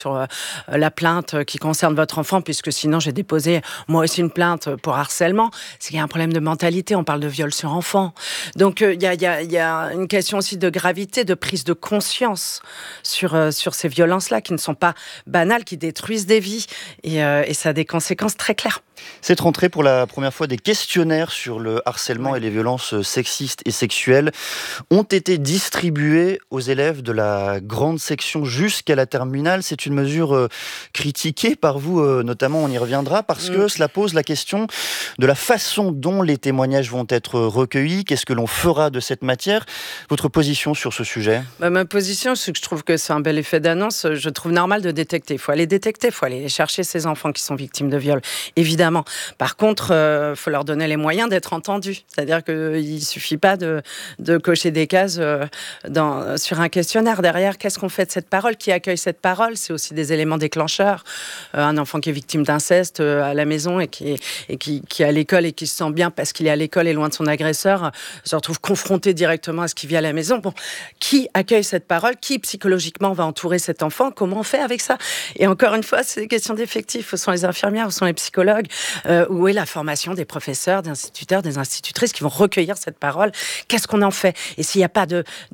sur la plainte qui concerne votre enfant, puisque sinon j'ai déposé moi aussi une plainte pour harcèlement. C'est qu'il y a un problème de mentalité, on parle de viol sur enfant. Donc il y a une question aussi de gravité, de prise de conscience sur ces violences-là qui ne sont pas banales, qui détruisent des vies et ça a des conséquences très claires. Cette rentrée, pour la première fois, des questionnaires sur le harcèlement et les violences sexistes et sexuelles ont été distribués aux élèves de la grande section jusqu'à la terminale. C'est une mesure critiquée par vous, notamment, on y reviendra, parce que cela pose la question de la façon dont les témoignages vont être recueillis. Qu'est-ce que l'on fera de cette matière? Votre position sur ce sujet? Ma position, c'est que je trouve que c'est un bel effet d'annonce. Je trouve normal de détecter. Il faut aller détecter, il faut aller chercher ces enfants qui sont victimes de viol, évidemment. Par contre, faut leur donner les moyens d'être entendus. C'est-à-dire qu'il ne suffit pas de cocher des cases sur un questionnaire. Derrière, qu'est-ce qu'on fait de cette parole? Qui accueille cette parole? C'est aussi des éléments déclencheurs. Un enfant qui est victime d'inceste à la maison et qui est à l'école et qui se sent bien parce qu'il est à l'école et loin de son agresseur, se retrouve confronté directement à ce qui vit à la maison. Bon, qui accueille cette parole? Qui psychologiquement va entourer cet enfant? Comment on fait avec ça? Et encore une fois, c'est des questions d'effectifs. Où sont les infirmières? Où sont les psychologues? Où est la formation des professeurs, des instituteurs, des institutrices qui vont recueillir cette parole? Qu'est-ce qu'on en fait? Et s'il n'y a pas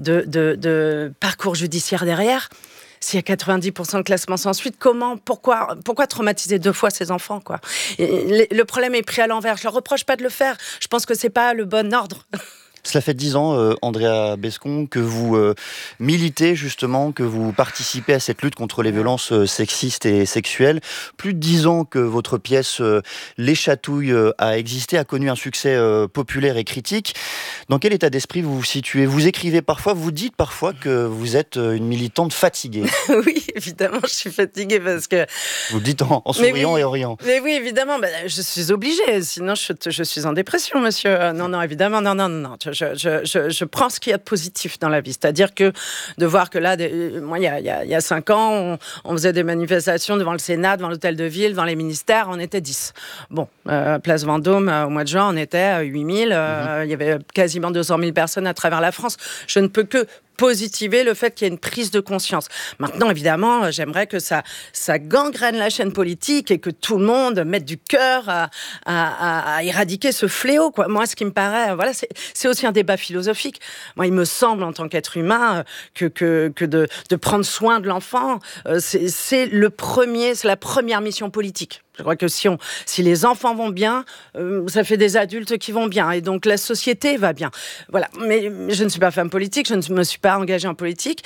de parcours judiciaire derrière, s'il y a 90% de classement sans suite, pourquoi traumatiser 2 fois ces enfants, quoi? Et le problème est pris à l'envers. Je leur reproche pas de le faire. Je pense que c'est pas le bon ordre. Cela fait 10 ans, Andrea Bescon, que vous militez justement, que vous participez à cette lutte contre les violences sexistes et sexuelles. Plus de 10 ans que votre pièce Les Chatouilles a existé, a connu un succès populaire et critique. Dans quel état d'esprit vous vous situez? Vous écrivez parfois, vous dites parfois que vous êtes une militante fatiguée. Oui, évidemment, je suis fatiguée parce que... Vous le dites en souriant et en riant. Mais oui, évidemment, je suis obligée, sinon je suis en dépression, monsieur. Non, évidemment, non. Je prends ce qu'il y a de positif dans la vie. C'est-à-dire que de voir que là, moi, il y a 5 ans, on faisait des manifestations devant le Sénat, devant l'hôtel de ville, devant les ministères, on était 10. Bon, place Vendôme, au mois de juin, on était 8000. Il y avait quasiment 200 000 personnes à travers la France. Je ne peux que positiver le fait qu'il y ait une prise de conscience. Maintenant, évidemment, j'aimerais que ça gangrène la chaîne politique et que tout le monde mette du cœur à éradiquer ce fléau, quoi. Moi, ce qui me paraît, voilà, c'est aussi un débat philosophique. Moi, il me semble, en tant qu'être humain, que de prendre soin de l'enfant, c'est la première mission politique. Je crois que si les enfants vont bien, ça fait des adultes qui vont bien. Et donc, la société va bien. Voilà. Mais je ne suis pas femme politique, je ne me suis pas engagée en politique.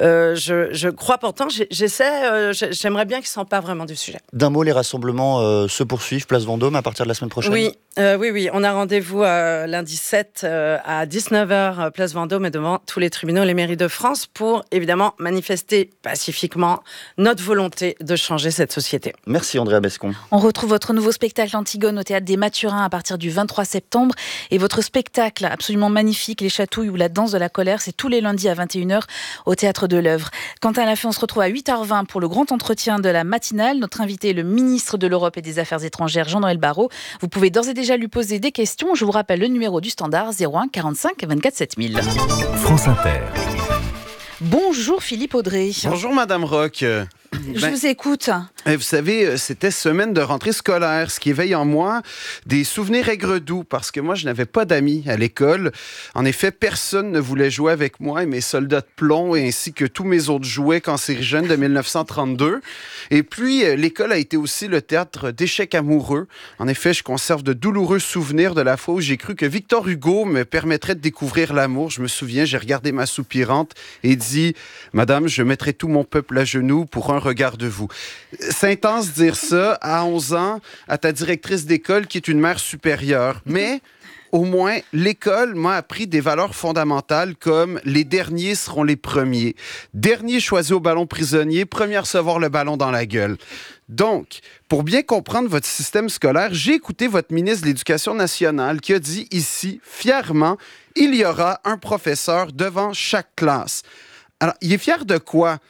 Je crois pourtant, j'aimerais bien qu'ils ne s'emparent vraiment du sujet. D'un mot, les rassemblements se poursuivent, place Vendôme, à partir de la semaine prochaine? Oui. On a rendez-vous lundi 7 à 19h, place Vendôme et devant tous les tribunaux et les mairies de France pour, évidemment, manifester pacifiquement notre volonté de changer cette société. Merci Andrea Bescon. On retrouve votre nouveau spectacle Antigone au Théâtre des Mathurins à partir du 23 septembre. Et votre spectacle absolument magnifique, Les Chatouilles ou La Danse de la Colère, c'est tous les lundis à 21h au Théâtre de l'Œuvre. Quant à la fin, on se retrouve à 8h20 pour le grand entretien de la matinale. Notre invité est le ministre de l'Europe et des Affaires étrangères, Jean-Noël Barrot. Vous pouvez d'ores et déjà lui poser des questions. Je vous rappelle le numéro du standard 01 45 24 7000. France Inter. Bonjour Philippe Audrey. Bonjour Madame Roch. Je vous écoute. Vous savez, c'était semaine de rentrée scolaire, ce qui éveille en moi des souvenirs aigre-doux, parce que moi, je n'avais pas d'amis à l'école. En effet, personne ne voulait jouer avec moi et mes soldats de plomb, ainsi que tous mes autres jouets cancérigènes de 1932. Et puis, l'école a été aussi le théâtre d'échecs amoureux. En effet, je conserve de douloureux souvenirs de la fois où j'ai cru que Victor Hugo me permettrait de découvrir l'amour. Je me souviens, j'ai regardé ma soupirante et dit « Madame, je mettrai tout mon peuple à genoux pour un regard de vous. » C'est intense de dire ça à 11 ans à ta directrice d'école qui est une mère supérieure. Mais au moins, l'école m'a appris des valeurs fondamentales comme les derniers seront les premiers. Dernier choisi au ballon prisonnier, premier à recevoir le ballon dans la gueule. Donc, pour bien comprendre votre système scolaire, j'ai écouté votre ministre de l'Éducation nationale qui a dit ici, fièrement, il y aura un professeur devant chaque classe. Alors, il est fier de quoi?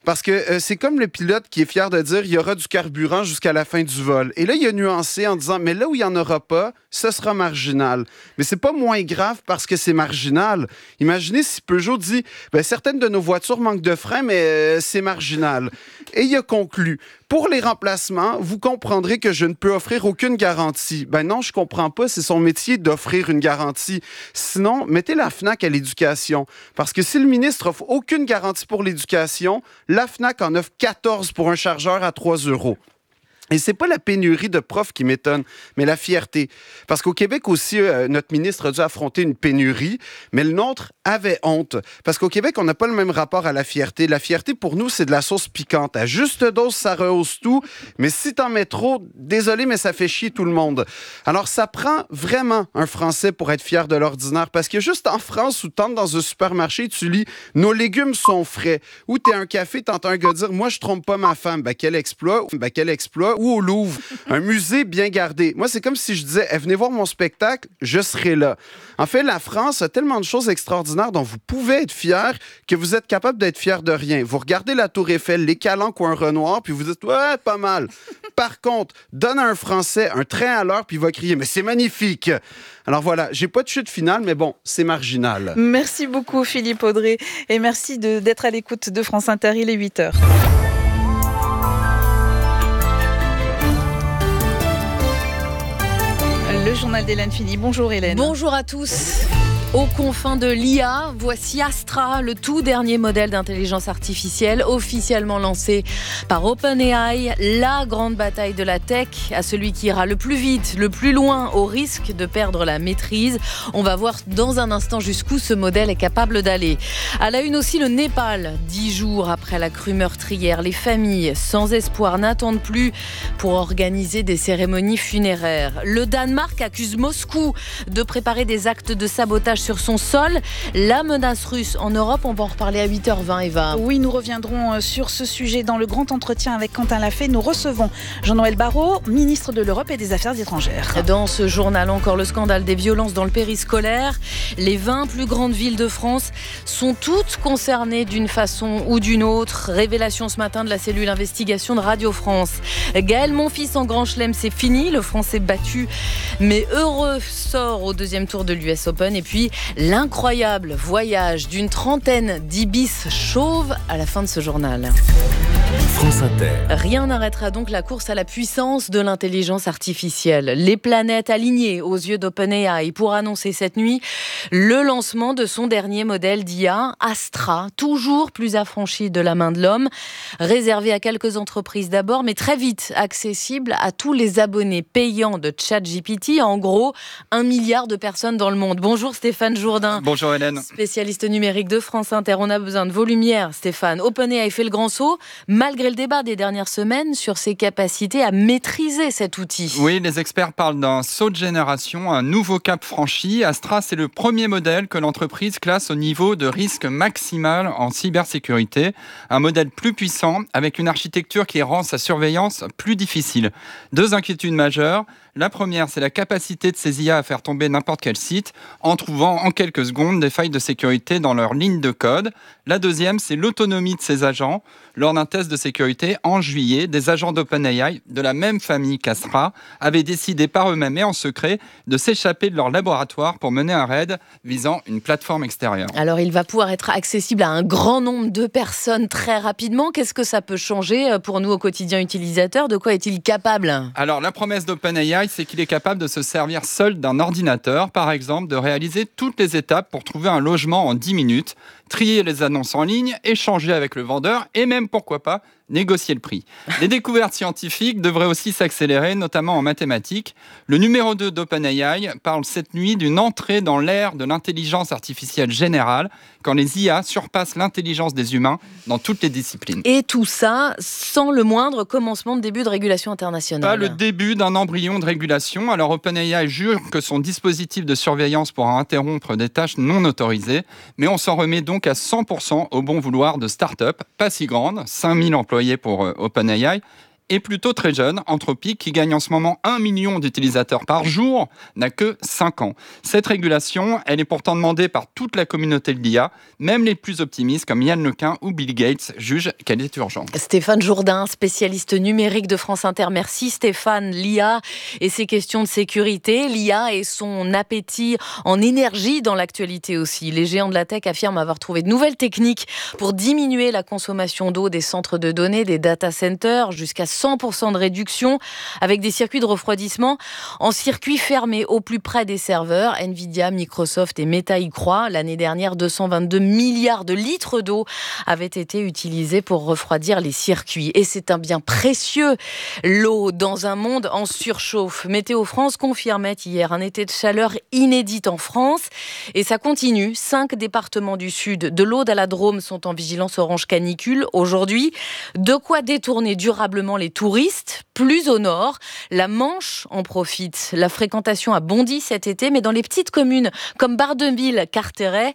Parce que c'est comme le pilote qui est fier de dire il y aura du carburant jusqu'à la fin du vol. Et là, il a nuancé en disant mais là où il n'y en aura pas, ce sera marginal. Mais c'est pas moins grave parce que c'est marginal. Imaginez si Peugeot dit certaines de nos voitures manquent de frein, mais c'est marginal. Et il a conclu pour les remplacements, vous comprendrez que je ne peux offrir aucune garantie. Non, je comprends pas. C'est son métier d'offrir une garantie. Sinon, mettez la FNAC à l'éducation. Parce que si le ministre offre aucune garantie pour l'éducation, la FNAC en offre 14 pour un chargeur à 3 €. Et c'est pas la pénurie de profs qui m'étonne, mais la fierté. Parce qu'au Québec aussi, notre ministre a dû affronter une pénurie, mais le nôtre avait honte. Parce qu'au Québec, on n'a pas le même rapport à la fierté. La fierté, pour nous, c'est de la sauce piquante. À juste dose, ça rehausse tout. Mais si t'en mets trop, désolé, mais ça fait chier tout le monde. Alors, ça prend vraiment un Français pour être fier de l'ordinaire. Parce que juste en France, où t'entres dans un supermarché, tu lis « Nos légumes sont frais ». Ou t'es à un café, t'entends un gars dire « Moi, je trompe pas ma femme ». Quel exploit. Ou au Louvre, un musée bien gardé. Moi, c'est comme si je disais, venez voir mon spectacle, je serai là. En fait, la France a tellement de choses extraordinaires dont vous pouvez être fiers que vous êtes capable d'être fiers de rien. Vous regardez la Tour Eiffel, les Calanques ou un Renoir, puis vous dites, ouais, pas mal. Par contre, donne à un Français un train à l'heure, puis il va crier, mais c'est magnifique. Alors voilà, j'ai pas de chute finale, mais bon, c'est marginal. Merci beaucoup, Philippe Audrey, et merci d'être à l'écoute de France Inter. Il est 8h. Le journal d'Hélène Philly. Bonjour Hélène. Bonjour à tous. Aux confins de l'IA, voici Astra, le tout dernier modèle d'intelligence artificielle officiellement lancé par OpenAI. La grande bataille de la tech, à celui qui ira le plus vite, le plus loin, au risque de perdre la maîtrise. On va voir dans un instant jusqu'où ce modèle est capable d'aller. À la une aussi le Népal, 10 jours après la crue meurtrière. Les familles sans espoir n'attendent plus pour organiser des cérémonies funéraires. Le Danemark accuse Moscou de préparer des actes de sabotage sur son sol. La menace russe en Europe, on va en reparler à 8h20, Eva. Oui, nous reviendrons sur ce sujet dans le grand entretien avec Quentin Lafay. Nous recevons Jean-Noël Barrot, ministre de l'Europe et des Affaires étrangères. Dans ce journal, encore le scandale des violences dans le périscolaire. Les 20 plus grandes villes de France sont toutes concernées d'une façon ou d'une autre. Révélation ce matin de la cellule investigation de Radio France. Gaël Monfils en grand chelem, c'est fini. Le Français battu, mais heureux, sort au deuxième tour de l'US Open. Et puis, l'incroyable voyage d'une trentaine d'ibis chauves à la fin de ce journal. France Inter. Rien n'arrêtera donc la course à la puissance de l'intelligence artificielle. Les planètes alignées aux yeux d'OpenAI pour annoncer cette nuit le lancement de son dernier modèle d'IA, Astra, toujours plus affranchi de la main de l'homme, réservé à quelques entreprises d'abord, mais très vite accessible à tous les abonnés payants de ChatGPT, en gros 1 milliard de personnes dans le monde. Bonjour Stéphane Jourdain. Bonjour Hélène. Spécialiste numérique de France Inter. On a besoin de vos lumières, Stéphane. OpenAI fait le grand saut, malgré le débat des dernières semaines sur ses capacités à maîtriser cet outil. Oui, les experts parlent d'un saut de génération, un nouveau cap franchi. Astra, c'est le premier modèle que l'entreprise classe au niveau de risque maximal en cybersécurité. Un modèle plus puissant, avec une architecture qui rend sa surveillance plus difficile. 2 inquiétudes majeures. La première, c'est la capacité de ces IA à faire tomber n'importe quel site en trouvant en quelques secondes des failles de sécurité dans leur ligne de code. La deuxième, c'est l'autonomie de ces agents. Lors d'un test de sécurité en juillet, des agents d'OpenAI de la même famille qu'Astra avaient décidé par eux-mêmes et en secret de s'échapper de leur laboratoire pour mener un raid visant une plateforme extérieure. Alors, il va pouvoir être accessible à un grand nombre de personnes très rapidement. Qu'est-ce que ça peut changer pour nous au quotidien utilisateurs ? De quoi est-il capable ? Alors, la promesse d'OpenAI, c'est qu'il est capable de se servir seul d'un ordinateur, par exemple, de réaliser toutes les étapes pour trouver un logement en 10 minutes, trier les annonces en ligne, échanger avec le vendeur et même, pourquoi pas, négocier le prix. Les découvertes scientifiques devraient aussi s'accélérer, notamment en mathématiques. Le numéro 2 d'OpenAI parle cette nuit d'une entrée dans l'ère de l'intelligence artificielle générale, quand les IA surpassent l'intelligence des humains dans toutes les disciplines. Et tout ça sans le moindre commencement de début de régulation internationale. Pas le début d'un embryon de régulation. Alors OpenAI jure que son dispositif de surveillance pourra interrompre des tâches non autorisées, mais on s'en remet donc à 100% au bon vouloir de start-up, pas si grande, 5000 employés pour OpenAI, est plutôt très jeune. Anthropic, qui gagne en ce moment 1 million d'utilisateurs par jour, n'a que 5 ans. Cette régulation, elle est pourtant demandée par toute la communauté de l'IA. Même les plus optimistes, comme Yann Lequin ou Bill Gates, jugent qu'elle est urgente. Stéphane Jourdain, spécialiste numérique de France Inter. Merci Stéphane. L'IA et ses questions de sécurité, l'IA et son appétit en énergie dans l'actualité aussi. Les géants de la tech affirment avoir trouvé de nouvelles techniques pour diminuer la consommation d'eau des centres de données, des data centers, jusqu'à 100% de réduction, avec des circuits de refroidissement en circuit fermé au plus près des serveurs. Nvidia, Microsoft et Meta y croient. L'année dernière, 222 milliards de litres d'eau avaient été utilisés pour refroidir les circuits. Et c'est un bien précieux, l'eau, dans un monde en surchauffe. Météo France confirmait hier un été de chaleur inédit en France. Et ça continue. 5 départements du sud, de l'Aude à la Drôme, sont en vigilance orange canicule aujourd'hui. De quoi détourner durablement les touristes. Plus au nord, la Manche en profite. La fréquentation a bondi cet été, mais dans les petites communes comme Bardeville, Carteret,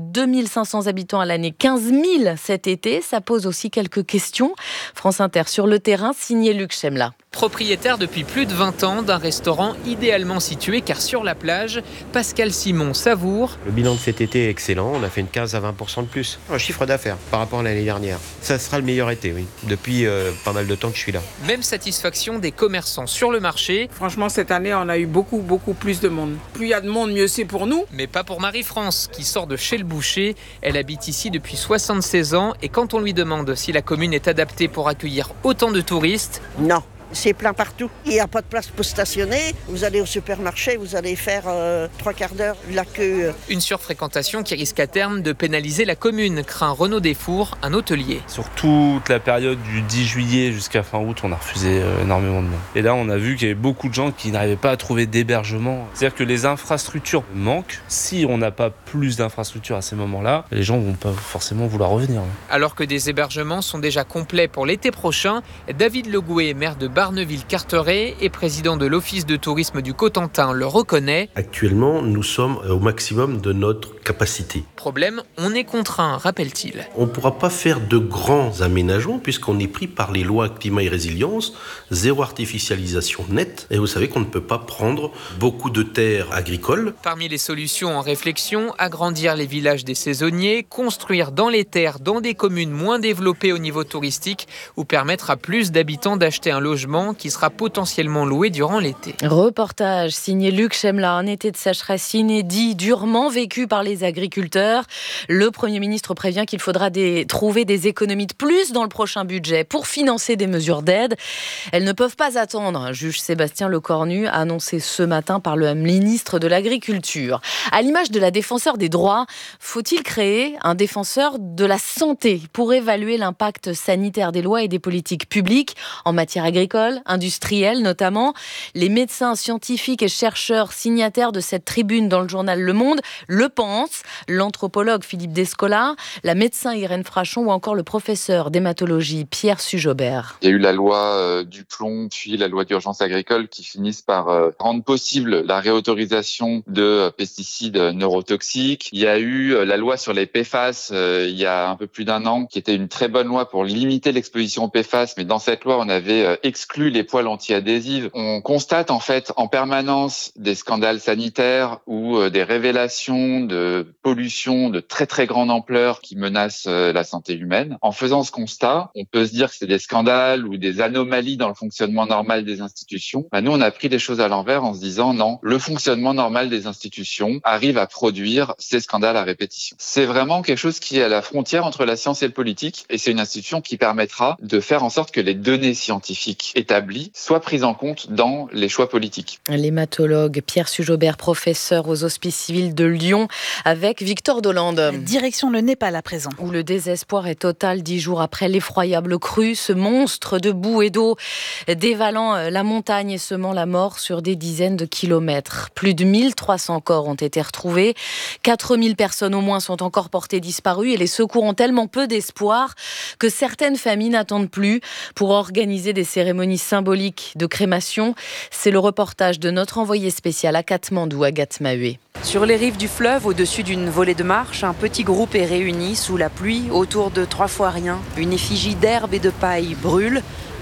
2500 habitants à l'année, 15 000 cet été. Ça pose aussi quelques questions. France Inter sur le terrain, signé Luc Chemla. Propriétaire depuis plus de 20 ans d'un restaurant idéalement situé car sur la plage, Pascal Simon savoure. Le bilan de cet été est excellent, on a fait une 15 à 20% de plus. Un chiffre d'affaires par rapport à l'année dernière. Ça sera le meilleur été, oui. Depuis pas mal de temps que je suis là. Même satisfaction des commerçants sur le marché. Franchement, cette année, on a eu beaucoup plus de monde. Plus il y a de monde, mieux c'est pour nous. Mais pas pour Marie-France, qui sort de chez le boucher. Elle habite ici depuis 76 ans et quand on lui demande si la commune est adaptée pour accueillir autant de touristes... Non. C'est plein partout. Il n'y a pas de place pour stationner. Vous allez au supermarché, vous allez faire 3 quarts d'heure la queue. Une surfréquentation qui risque à terme de pénaliser la commune, craint Renaud Desfours, un hôtelier. Sur toute la période du 10 juillet jusqu'à fin août, on a refusé énormément de monde. Et là, on a vu qu'il y avait beaucoup de gens qui n'arrivaient pas à trouver d'hébergement. C'est-à-dire que les infrastructures manquent. Si on n'a pas plus d'infrastructures à ces moments-là, les gens ne vont pas forcément vouloir revenir. Alors que des hébergements sont déjà complets pour l'été prochain, David Legoué, maire de Barneville-Carteret et président de l'Office de tourisme du Cotentin, le reconnaît. Actuellement, nous sommes au maximum de notre capacité. Problème, on est contraint, rappelle-t-il. On ne pourra pas faire de grands aménagements puisqu'on est pris par les lois climat et résilience, zéro artificialisation nette. Et vous savez qu'on ne peut pas prendre beaucoup de terres agricoles. Parmi les solutions en réflexion, agrandir les villages des saisonniers, construire dans les terres, dans des communes moins développées au niveau touristique, ou permettre à plus d'habitants d'acheter un logement qui sera potentiellement loué durant l'été. Reportage signé Luc Chemla, un été de sécheresse inédit, durement vécu par les agriculteurs. Le Premier ministre prévient qu'il faudra trouver des économies de plus dans le prochain budget pour financer des mesures d'aide. Elles ne peuvent pas attendre, juge Sébastien Lecornu, annoncé ce matin par le ministre de l'Agriculture. À l'image de la défenseur des droits, faut-il créer un défenseur de la santé pour évaluer l'impact sanitaire des lois et des politiques publiques en matière agricole, industrielle notamment? Les médecins, scientifiques et chercheurs signataires de cette tribune dans le journal Le Monde le pensent. L'anthropologue Philippe Descola, la médecin Irène Frachon ou encore le professeur d'hématologie Pierre Sujaubert. Il y a eu la loi du plomb, puis la loi d'urgence agricole qui finissent par rendre possible la réautorisation de pesticides neurotoxiques. Il y a eu la loi sur les PFAS il y a un peu plus d'1 an qui était une très bonne loi pour limiter l'exposition aux PFAS, mais dans cette loi on avait exclu les poêles anti-adhésives. On constate en fait en permanence des scandales sanitaires ou des révélations de pollution de très très grande ampleur qui menacent la santé humaine. En faisant ce constat, on peut se dire que c'est des scandales ou des anomalies dans le fonctionnement normal des institutions. Nous, on a pris les choses à l'envers en se disant non, le fonctionnement normal des institutions arrive à produire ces scandales à répétition. C'est vraiment quelque chose qui est à la frontière entre la science et le politique et c'est une institution qui permettra de faire en sorte que les données scientifiques établies soient prises en compte dans les choix politiques. L'hématologue Pierre Sujaubert, professeur aux Hospices civils de Lyon, avec Victor Dolande. Direction le Népal à présent. Où le désespoir est total 10 jours après l'effroyable crue, ce monstre de boue et d'eau dévalant la montagne et semant la mort sur des dizaines de kilomètres. Plus de 1300 corps ont été retrouvés, 4000 personnes au moins sont encore portées disparues et les secours ont tellement peu d'espoir que certaines familles n'attendent plus pour organiser des cérémonies symboliques de crémation. C'est le reportage de notre envoyé spécial à Katmandou, Agathe Maheué. Sur les rives du fleuve, au-dessus d'une volée de marche, un petit groupe est réuni sous la pluie autour de 3 fois rien. Une effigie d'herbe et de paille brûle.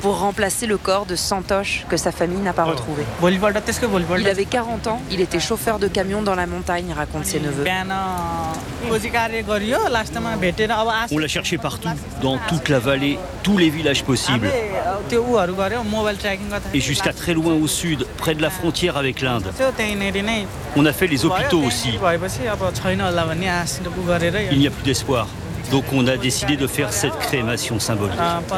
pour remplacer le corps de Santosh que sa famille n'a pas retrouvé. Il avait 40 ans, il était chauffeur de camion dans la montagne, racontent ses neveux. On l'a cherché partout, dans toute la vallée, tous les villages possibles. Et jusqu'à très loin au sud, près de la frontière avec l'Inde. On a fait les hôpitaux aussi. Il n'y a plus d'espoir. Donc on a décidé de faire cette crémation symbolique.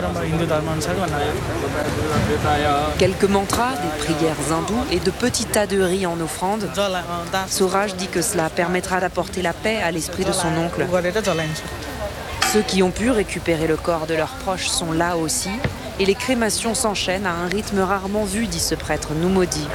Quelques mantras, des prières hindoues et de petits tas de riz en offrande. Suraj dit que cela permettra d'apporter la paix à l'esprit de son oncle. Ceux qui ont pu récupérer le corps de leurs proches sont là aussi. Et les crémations s'enchaînent à un rythme rarement vu, dit ce prêtre Numodi.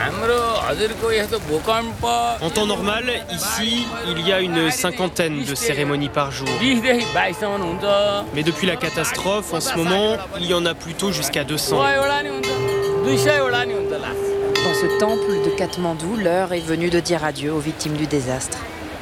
En temps normal, ici, il y a une cinquantaine de cérémonies par jour. Mais depuis la catastrophe, en ce moment, il y en a plutôt jusqu'à 200. Dans ce temple de Katmandou, l'heure est venue de dire adieu aux victimes du désastre.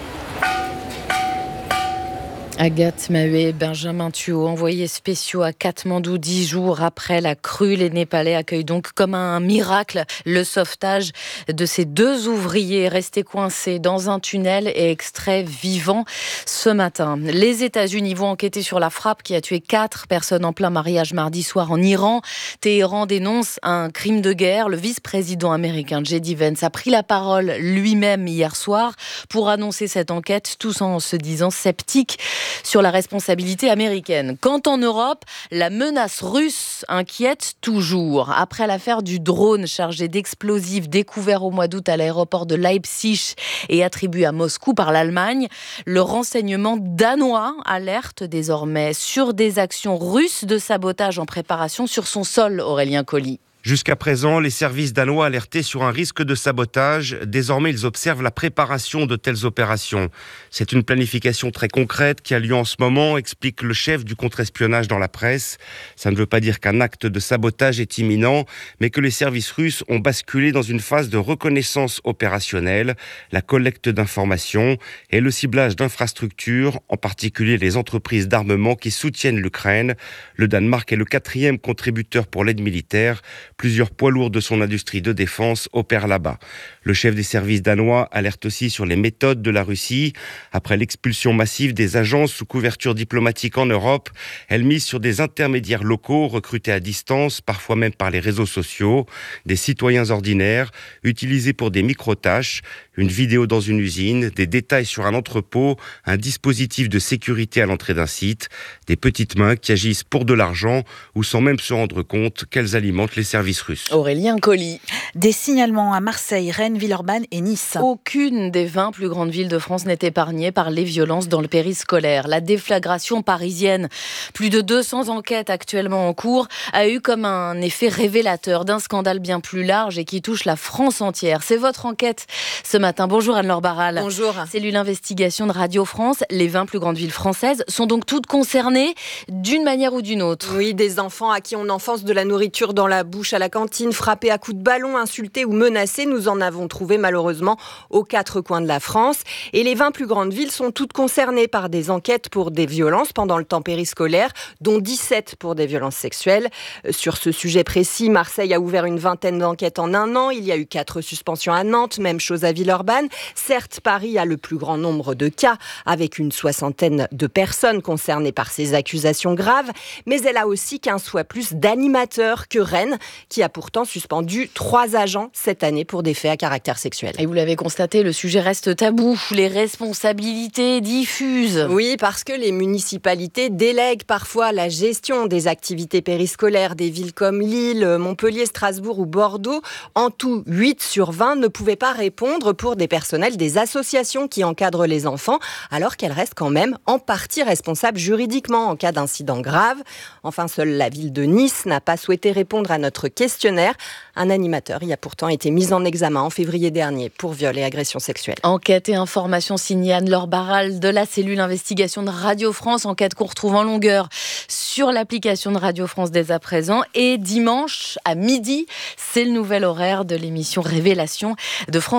Agathe Mahé, Benjamin Thuot, envoyés spéciaux à Katmandou 10 jours après la crue. Les Népalais accueillent donc comme un miracle le sauvetage de ces 2 ouvriers restés coincés dans un tunnel et extraits vivants ce matin. Les États-Unis vont enquêter sur la frappe qui a tué 4 personnes en plein mariage mardi soir en Iran. Téhéran dénonce un crime de guerre. Le vice-président américain J.D. Vance a pris la parole lui-même hier soir pour annoncer cette enquête, tous en se disant sceptiques sur la responsabilité américaine. Quant en Europe, la menace russe inquiète toujours. Après l'affaire du drone chargé d'explosifs découvert au mois d'août à l'aéroport de Leipzig et attribué à Moscou par l'Allemagne, le renseignement danois alerte désormais sur des actions russes de sabotage en préparation sur son sol, Aurélien Colli. Jusqu'à présent, les services danois alertaient sur un risque de sabotage. Désormais, ils observent la préparation de telles opérations. C'est une planification très concrète qui a lieu en ce moment, explique le chef du contre-espionnage dans la presse. Ça ne veut pas dire qu'un acte de sabotage est imminent, mais que les services russes ont basculé dans une phase de reconnaissance opérationnelle, la collecte d'informations et le ciblage d'infrastructures, en particulier les entreprises d'armement qui soutiennent l'Ukraine. Le Danemark est le 4e contributeur pour l'aide militaire. Plusieurs poids lourds de son industrie de défense opèrent là-bas. Le chef des services danois alerte aussi sur les méthodes de la Russie. Après l'expulsion massive des agences sous couverture diplomatique en Europe, elle mise sur des intermédiaires locaux recrutés à distance, parfois même par les réseaux sociaux, des citoyens ordinaires utilisés pour des micro-tâches, une vidéo dans une usine, des détails sur un entrepôt, un dispositif de sécurité à l'entrée d'un site, des petites mains qui agissent pour de l'argent ou sans même se rendre compte qu'elles alimentent les services russes. Aurélien Colli. Des signalements à Marseille, Rennes, Villeurbanne et Nice. Aucune des 20 plus grandes villes de France n'est épargnée par les violences dans le périscolaire. La déflagration parisienne, plus de 200 enquêtes actuellement en cours, a eu comme un effet révélateur d'un scandale bien plus large et qui touche la France entière. C'est votre enquête ce matin. Bonjour Anne-Laure Barral. Bonjour. Cellule investigation de Radio France. Les 20 plus grandes villes françaises sont donc toutes concernées d'une manière ou d'une autre. Oui, des enfants à qui on enfonce de la nourriture dans la bouche à la cantine, frappés à coups de ballon, insultés ou menacés. Nous en avons trouvé malheureusement aux 4 coins de la France. Et les 20 plus grandes villes sont toutes concernées par des enquêtes pour des violences pendant le temps périscolaire, dont 17 pour des violences sexuelles. Sur ce sujet précis, Marseille a ouvert une vingtaine d'enquêtes en un an. Il y a eu 4 suspensions à Nantes, même chose à Villeurbanne. Certes, Paris a le plus grand nombre de cas, avec une 60aine de personnes concernées par ces accusations graves, mais elle a aussi 15 fois plus d'animateurs que Rennes, qui a pourtant suspendu 3 agents cette année pour des faits à caractère sexuel. Et vous l'avez constaté, le sujet reste tabou. Les responsabilités diffusent. Oui, parce que les municipalités délèguent parfois la gestion des activités périscolaires des villes comme Lille, Montpellier, Strasbourg ou Bordeaux. En tout, 8 sur 20 ne pouvaient pas répondre pour des personnels des associations qui encadrent les enfants, alors qu'elles restent quand même en partie responsables juridiquement en cas d'incident grave. Enfin, seule la ville de Nice n'a pas souhaité répondre à notre questionnaire. Un animateur y a pourtant été mis en examen en février dernier pour viol et agression sexuelle. Enquête et information signée Anne-Laure Barral de la cellule investigation de Radio France. Enquête qu'on retrouve en longueur sur l'application de Radio France dès à présent. Et dimanche à midi, c'est le nouvel horaire de l'émission Révélation de France Inter.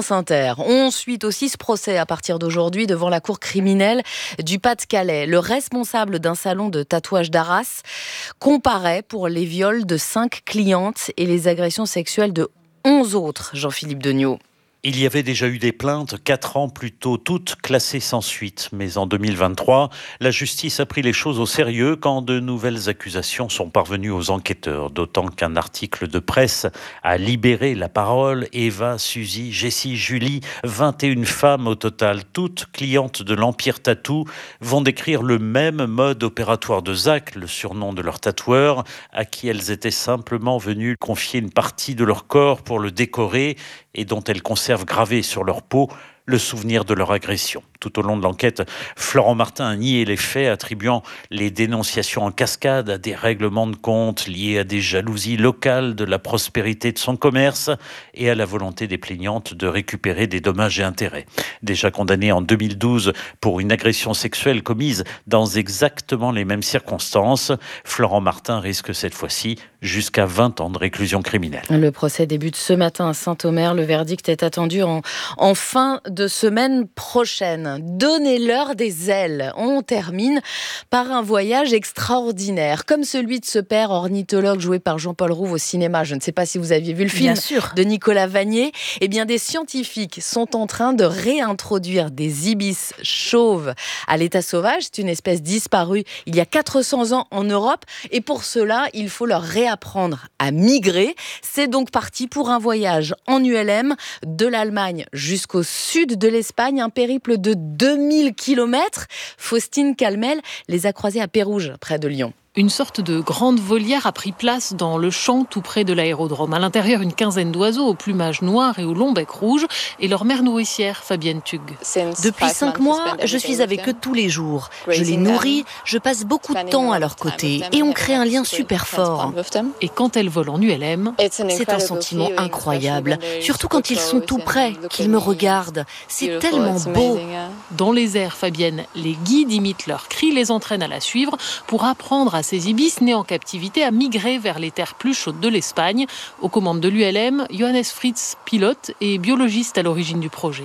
hier. On suit aussi ce procès à partir d'aujourd'hui devant la cour criminelle du Pas-de-Calais. Le responsable d'un salon de tatouage d'Arras comparaît pour les viols de 5 clientes et les agressions sexuelles de 11 autres. Jean-Philippe Degnaud. Il y avait déjà eu des plaintes 4 ans plus tôt, toutes classées sans suite. Mais en 2023, la justice a pris les choses au sérieux quand de nouvelles accusations sont parvenues aux enquêteurs. D'autant qu'un article de presse a libéré la parole. Eva, Suzy, Jessie, Julie, 21 femmes au total, toutes clientes de l'Empire Tattoo, vont décrire le même mode opératoire de Zach, le surnom de leur tatoueur, à qui elles étaient simplement venues confier une partie de leur corps pour le décorer et dont elles conservent gravé sur leur peau le souvenir de leur agression. Tout au long de l'enquête, Florent Martin a nié les faits, attribuant les dénonciations en cascade à des règlements de compte liés à des jalousies locales, de la prospérité de son commerce et à la volonté des plaignantes de récupérer des dommages et intérêts. Déjà condamné en 2012 pour une agression sexuelle commise dans exactement les mêmes circonstances, Florent Martin risque cette fois-ci jusqu'à 20 ans de réclusion criminelle. Le procès débute ce matin à Saint-Omer. Le verdict est attendu en fin de semaine prochaine. Donnez-leur des ailes. On termine par un voyage extraordinaire, comme celui de ce père ornithologue joué par Jean-Paul Rouve au cinéma. Je ne sais pas si vous aviez vu le film de Nicolas Vanier. Eh bien, des scientifiques sont en train de réintroduire des ibis chauves à l'état sauvage. C'est une espèce disparue il y a 400 ans en Europe. Et pour cela, il faut leur réapprendre à migrer. C'est donc parti pour un voyage en ULM de l'Allemagne jusqu'au sud de l'Espagne, un périple de 2000 km. Faustine Calmel les a croisés à Pérouges, près de Lyon. Une sorte de grande volière a pris place dans le champ tout près de l'aérodrome. À l'intérieur, une quinzaine d'oiseaux au plumage noir et au long bec rouge et leur mère nourricière, Fabienne Tug. Depuis 5 mois, je suis avec eux tous les jours. Je les nourris, je passe beaucoup de temps à leur côté et on crée un lien super fort. Et quand elles volent en ULM, c'est un sentiment incroyable, surtout quand ils sont tout près, qu'ils me regardent. C'est tellement beau. Dans les airs, Fabienne, les guides imitent leurs cris, les entraînent à la suivre pour apprendre à ces ibis nés en captivité à migrer vers les terres plus chaudes de l'Espagne. Aux commandes de l'ULM, Johannes Fritz, pilote et biologiste à l'origine du projet.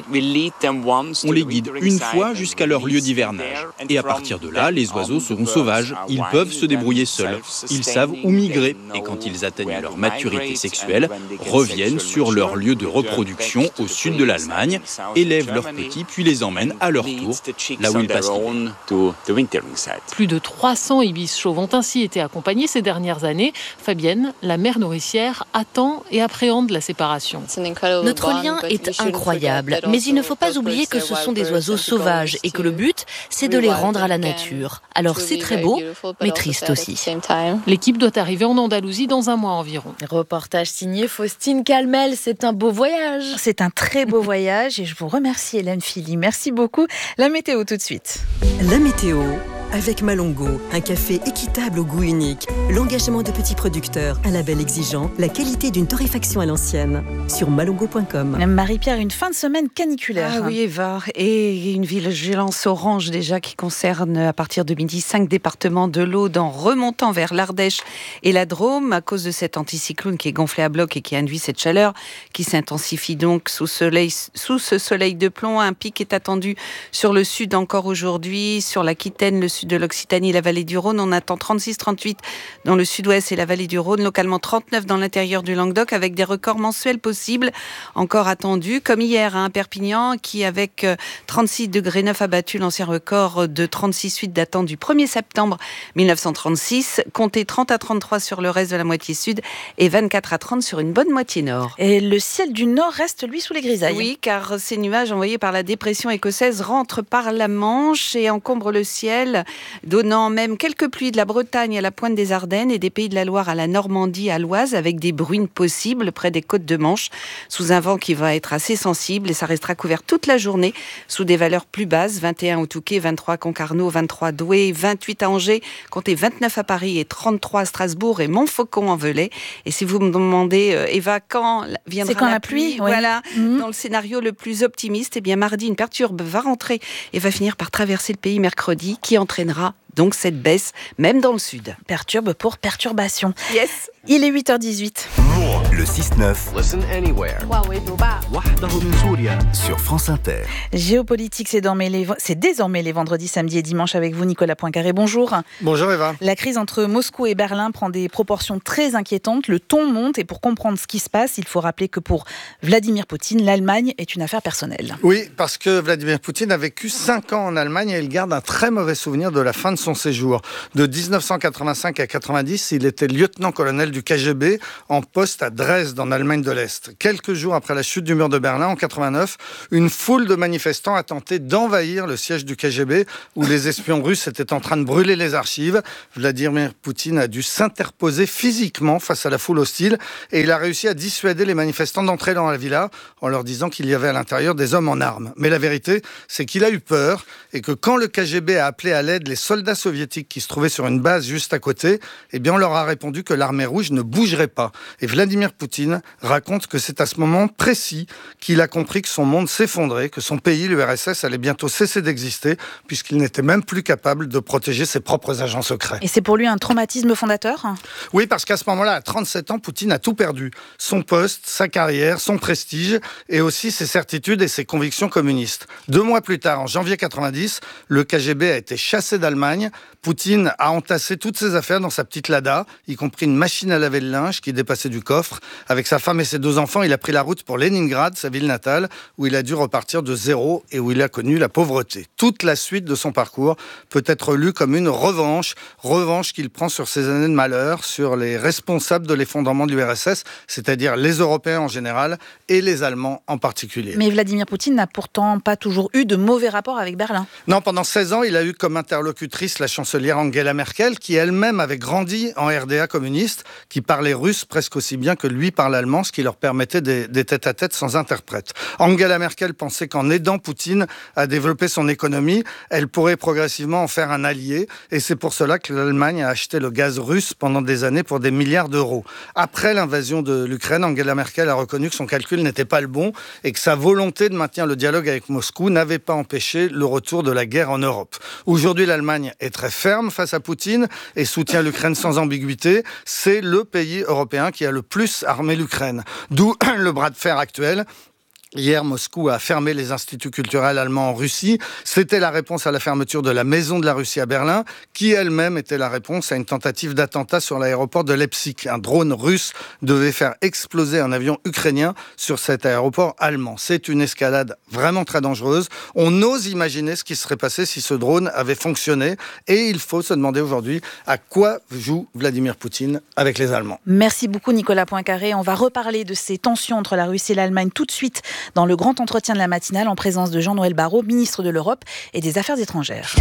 On les guide une fois jusqu'à leur lieu d'hivernage. Et à partir de là, les oiseaux seront sauvages. Ils peuvent se débrouiller seuls. Ils savent où migrer. Et quand ils atteignent leur maturité sexuelle, reviennent sur leur lieu de reproduction au sud de l'Allemagne, élèvent leurs petits, puis les emmènent à leur tour là où ils passent l'hiver. Plus de 300 ibis chauves ont ainsi été accompagnés ces dernières années. Fabienne, la mère nourricière, attend et appréhende la séparation. Notre lien est incroyable, mais il ne faut pas oublier que ce sont des oiseaux sauvages et que le but, c'est de les rendre à la nature. Alors c'est très beau, mais triste aussi. L'équipe doit arriver en Andalousie dans un mois environ. Reportage signé Faustine Calmel. C'est un beau voyage. C'est un très beau voyage et je vous remercie Hélène Philly. Merci beaucoup. La météo tout de suite. La météo avec Malongo, un café équitable au goût unique, l'engagement de petits producteurs, un label exigeant, la qualité d'une torréfaction à l'ancienne. Sur malongo.com. Marie-Pierre, une fin de semaine caniculaire. Ah oui, Eva, et une vigilance orange déjà qui concerne à partir de midi 5 départements de l'Aude en remontant vers l'Ardèche et la Drôme à cause de cet anticyclone qui est gonflé à bloc et qui induit cette chaleur qui s'intensifie donc sous ce soleil de plomb. Un pic est attendu sur le sud encore aujourd'hui, sur l'Aquitaine, le sud de l'Occitanie, la vallée du Rhône. On attend 36-38 dans le sud-ouest et la vallée du Rhône, localement 39 dans l'intérieur du Languedoc, avec des records mensuels possibles encore attendus, comme hier à Perpignan, qui avec 36 degrés 9 a battu l'ancien record de 36,8 datant du 1er septembre 1936, comptez 30 à 33 sur le reste de la moitié sud et 24 à 30 sur une bonne moitié nord. Et le ciel du nord reste, lui, sous les grisailles. Oui, car ces nuages envoyés par la dépression écossaise rentrent par la Manche et encombrent le ciel, donnant même quelques pluies de la Bretagne à la pointe des Ardennes et des Pays de la Loire à la Normandie, à l'Oise, avec des bruines possibles près des côtes de Manche, sous un vent qui va être assez sensible et ça restera couvert toute la journée sous des valeurs plus basses, 21 au Touquet, 23 à Concarneau, 23 à Douai, 28 à Angers, comptez 29 à Paris et 33 à Strasbourg et Montfaucon en Velay. Et si vous me demandez, Eva, quand viendra la pluie, oui. Voilà, dans le scénario le plus optimiste, eh bien mardi, une perturbe va rentrer et va finir par traverser le pays mercredi, qui entraînera donc cette baisse, même dans le sud. Perturbe pour perturbation. Yes. Il est 8h18. Le Le 6-9. Listen anywhere. Sur France Inter. Géopolitique, c'est désormais les vendredis, samedis et dimanches avec vous, Nicolas Poincaré. Bonjour. Bonjour Eva. La crise entre Moscou et Berlin prend des proportions très inquiétantes. Le ton monte et pour comprendre ce qui se passe, il faut rappeler que pour Vladimir Poutine, l'Allemagne est une affaire personnelle. Oui, parce que Vladimir Poutine a vécu 5 ans en Allemagne et il garde un très mauvais souvenir de la fin de son séjour. De 1985 à 90, il était lieutenant-colonel du KGB en poste à Dresde, en Allemagne de l'Est. Quelques jours après la chute du mur de Berlin, en 89, une foule de manifestants a tenté d'envahir le siège du KGB où les espions russes étaient en train de brûler les archives. Vladimir Poutine a dû s'interposer physiquement face à la foule hostile et il a réussi à dissuader les manifestants d'entrer dans la villa en leur disant qu'il y avait à l'intérieur des hommes en armes. Mais la vérité, c'est qu'il a eu peur et que quand le KGB a appelé à l'aide les soldats soviétiques qui se trouvaient sur une base juste à côté, eh bien on leur a répondu que l'armée rouge ne bougerait pas. Et Vladimir Poutine raconte que c'est à ce moment précis qu'il a compris que son monde s'effondrait, que son pays, l'URSS, allait bientôt cesser d'exister puisqu'il n'était même plus capable de protéger ses propres agents secrets. Et c'est pour lui un traumatisme fondateur ? Oui, parce qu'à ce moment-là, à 37 ans, Poutine a tout perdu. Son poste, sa carrière, son prestige et aussi ses certitudes et ses convictions communistes. 2 mois plus tard, en janvier 90, le KGB a été chassé d'Allemagne. Poutine a entassé toutes ses affaires dans sa petite Lada, y compris une machine à laver le linge qui dépassait du coffre. Avec sa femme et ses 2 enfants, il a pris la route pour Leningrad, sa ville natale, où il a dû repartir de zéro et où il a connu la pauvreté. Toute la suite de son parcours peut être lue comme une revanche qu'il prend sur ses années de malheur, sur les responsables de l'effondrement de l'URSS, c'est-à-dire les Européens en général et les Allemands en particulier. Mais Vladimir Poutine n'a pourtant pas toujours eu de mauvais rapports avec Berlin. Non, pendant 16 ans, il a eu comme interlocutrice la chancelière Angela Merkel, qui elle-même avait grandi en RDA communiste, qui parlait russe presque aussi bien que lui parle allemand, ce qui leur permettait des tête-à-tête sans interprète. Angela Merkel pensait qu'en aidant Poutine à développer son économie, elle pourrait progressivement en faire un allié, et c'est pour cela que l'Allemagne a acheté le gaz russe pendant des années pour des milliards d'euros. Après l'invasion de l'Ukraine, Angela Merkel a reconnu que son calcul n'était pas le bon et que sa volonté de maintenir le dialogue avec Moscou n'avait pas empêché le retour de la guerre en Europe. Aujourd'hui, l'Allemagne est très ferme face à Poutine et soutient l'Ukraine sans ambiguïté. C'est le pays européen qui a le plus armé l'Ukraine. D'où le bras de fer actuel. Hier, Moscou a fermé les instituts culturels allemands en Russie. C'était la réponse à la fermeture de la Maison de la Russie à Berlin, qui elle-même était la réponse à une tentative d'attentat sur l'aéroport de Leipzig. Un drone russe devait faire exploser un avion ukrainien sur cet aéroport allemand. C'est une escalade vraiment très dangereuse. On ose imaginer ce qui serait passé si ce drone avait fonctionné. Et il faut se demander aujourd'hui à quoi joue Vladimir Poutine avec les Allemands. Merci beaucoup Nicolas Poincaré. On va reparler de ces tensions entre la Russie et l'Allemagne tout de suite dans le grand entretien de la matinale en présence de Jean-Noël Barrot, ministre de l'Europe et des Affaires étrangères.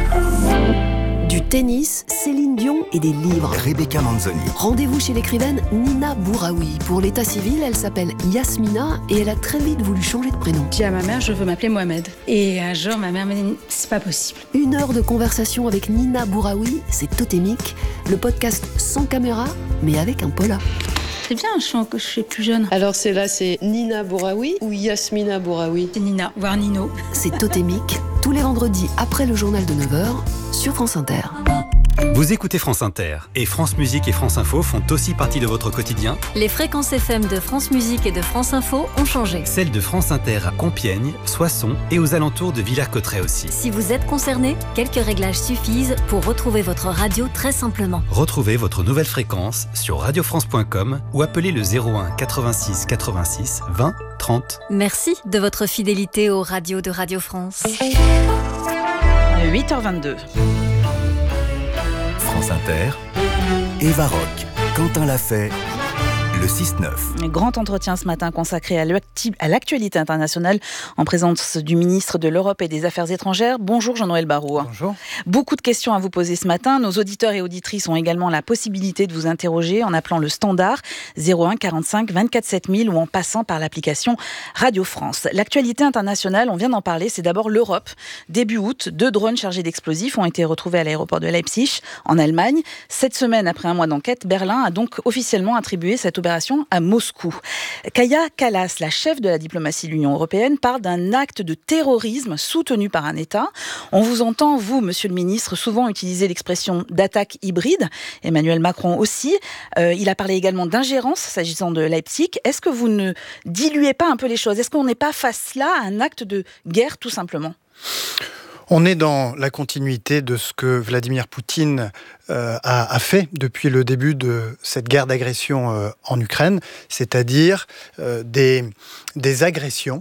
Du tennis, Céline Dion et des livres. Rebecca Manzoni. Rendez-vous chez l'écrivaine Nina Bouraoui. Pour l'état civil, elle s'appelle Yasmina et elle a très vite voulu changer de prénom. J'ai dit à ma mère, je veux m'appeler Mohamed. Et un jour, ma mère m'a dit, c'est pas possible. 1 heure de conversation avec Nina Bouraoui, c'est totémique. Le podcast sans caméra, mais avec un pola. C'est bien, je sens que je suis plus jeune. Alors c'est Nina Bouraoui ou Yasmina Bouraoui ? C'est Nina, voire Nino. C'est totémique, tous les vendredis après le journal de 9h sur France Inter. Vous écoutez France Inter et France Musique et France Info font aussi partie de votre quotidien. Les fréquences FM de France Musique et de France Info ont changé. Celles de France Inter à Compiègne, Soissons et aux alentours de Villers-Cotterêts aussi. Si vous êtes concerné, quelques réglages suffisent pour retrouver votre radio très simplement. Retrouvez votre nouvelle fréquence sur radiofrance.com ou appelez le 01 86 86 20 30. Merci de votre fidélité aux radios de Radio France. 8h22. France Inter, Eva Rock, Quentin Lafay, le 6-9. Grand entretien ce matin consacré à l'actualité internationale en présence du ministre de l'Europe et des Affaires étrangères. Bonjour Jean-Noël Barrot. Bonjour. Beaucoup de questions à vous poser ce matin. Nos auditeurs et auditrices ont également la possibilité de vous interroger en appelant le standard 01 45 24 7000 ou en passant par l'application Radio France. L'actualité internationale, on vient d'en parler, c'est d'abord l'Europe. Début août, 2 drones chargés d'explosifs ont été retrouvés à l'aéroport de Leipzig, en Allemagne. Cette semaine, après un mois d'enquête, Berlin a donc officiellement attribué cette opération opération à Moscou. Kaja Kallas, la chef de la diplomatie de l'Union européenne, parle d'un acte de terrorisme soutenu par un État. On vous entend, vous, monsieur le ministre, souvent utiliser l'expression d'attaque hybride. Emmanuel Macron aussi. Il a parlé également d'ingérence s'agissant de Leipzig. Est-ce que vous ne diluez pas un peu les choses ? Est-ce qu'on n'est pas face là à un acte de guerre, tout simplement ? On est dans la continuité de ce que Vladimir Poutine a fait depuis le début de cette guerre d'agression en Ukraine, c'est-à-dire des agressions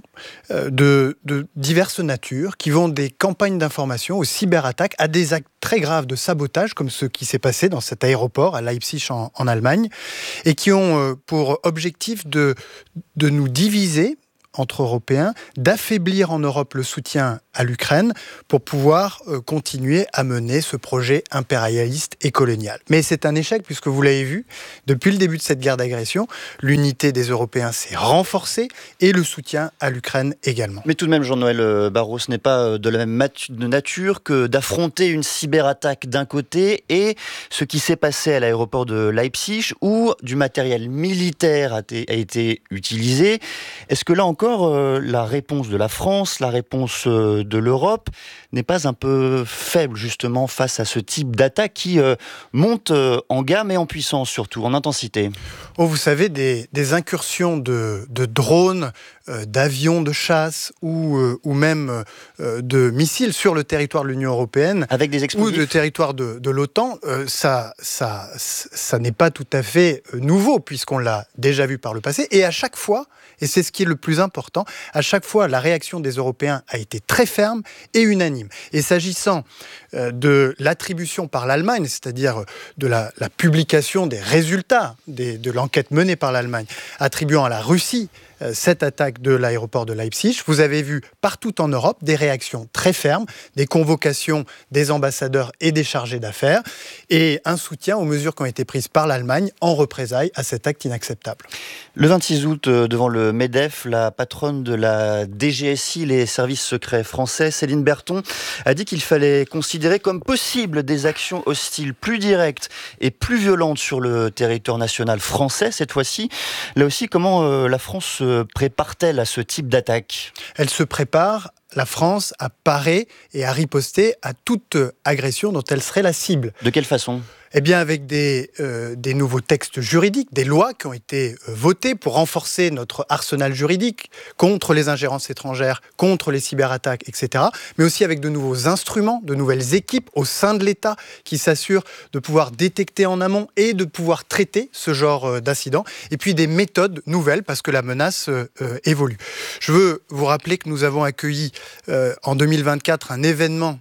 de diverses natures qui vont des campagnes d'information aux cyberattaques à des actes très graves de sabotage comme ce qui s'est passé dans cet aéroport à Leipzig en Allemagne et qui ont pour objectif de nous diviser entre Européens, d'affaiblir en Europe le soutien à l'Ukraine pour pouvoir continuer à mener ce projet impérialiste et colonial. Mais c'est un échec puisque vous l'avez vu, depuis le début de cette guerre d'agression, l'unité des Européens s'est renforcée et le soutien à l'Ukraine également. Mais tout de même, Jean-Noël Barrot, ce n'est pas de la même nature que d'affronter une cyberattaque d'un côté et ce qui s'est passé à l'aéroport de Leipzig où du matériel militaire a été utilisé. Est-ce que là encore, la réponse de la France, la réponse de l'Europe n'est pas un peu faible justement face à ce type d'attaque qui monte en gamme et en puissance surtout, en intensité ? Vous savez, des incursions de drones, d'avions de chasse ou même de missiles sur le territoire de l'Union européenne avec des explosifs ou le territoire de l'OTAN, ça n'est pas tout à fait nouveau puisqu'on l'a déjà vu par le passé et à chaque fois, et c'est ce qui est le plus important, à chaque fois la réaction des Européens a été très ferme et unanime. Et s'agissant de l'attribution par l'Allemagne, c'est-à-dire de la publication des résultats de l'enquête menée par l'Allemagne, attribuant à la Russie cette attaque de l'aéroport de Leipzig, vous avez vu partout en Europe des réactions très fermes, des convocations des ambassadeurs et des chargés d'affaires, et un soutien aux mesures qui ont été prises par l'Allemagne en représailles à cet acte inacceptable. Le 26 août, devant le MEDEF, la patronne de la DGSI, les services secrets français, Céline Berthon, a dit qu'il fallait considérer comme possible des actions hostiles plus directes et plus violentes sur le territoire national français, cette fois-ci. Là aussi, comment la France se prépare-t-elle à ce type d'attaque ? Elle se prépare, la France, à parer et à riposter à toute agression dont elle serait la cible. De quelle façon ? Eh bien, avec des nouveaux textes juridiques, des lois qui ont été votées pour renforcer notre arsenal juridique contre les ingérences étrangères, contre les cyberattaques, etc. Mais aussi avec de nouveaux instruments, de nouvelles équipes au sein de l'État qui s'assurent de pouvoir détecter en amont et de pouvoir traiter ce genre d'incidents. Et puis des méthodes nouvelles parce que la menace évolue. Je veux vous rappeler que nous avons accueilli en 2024 un événement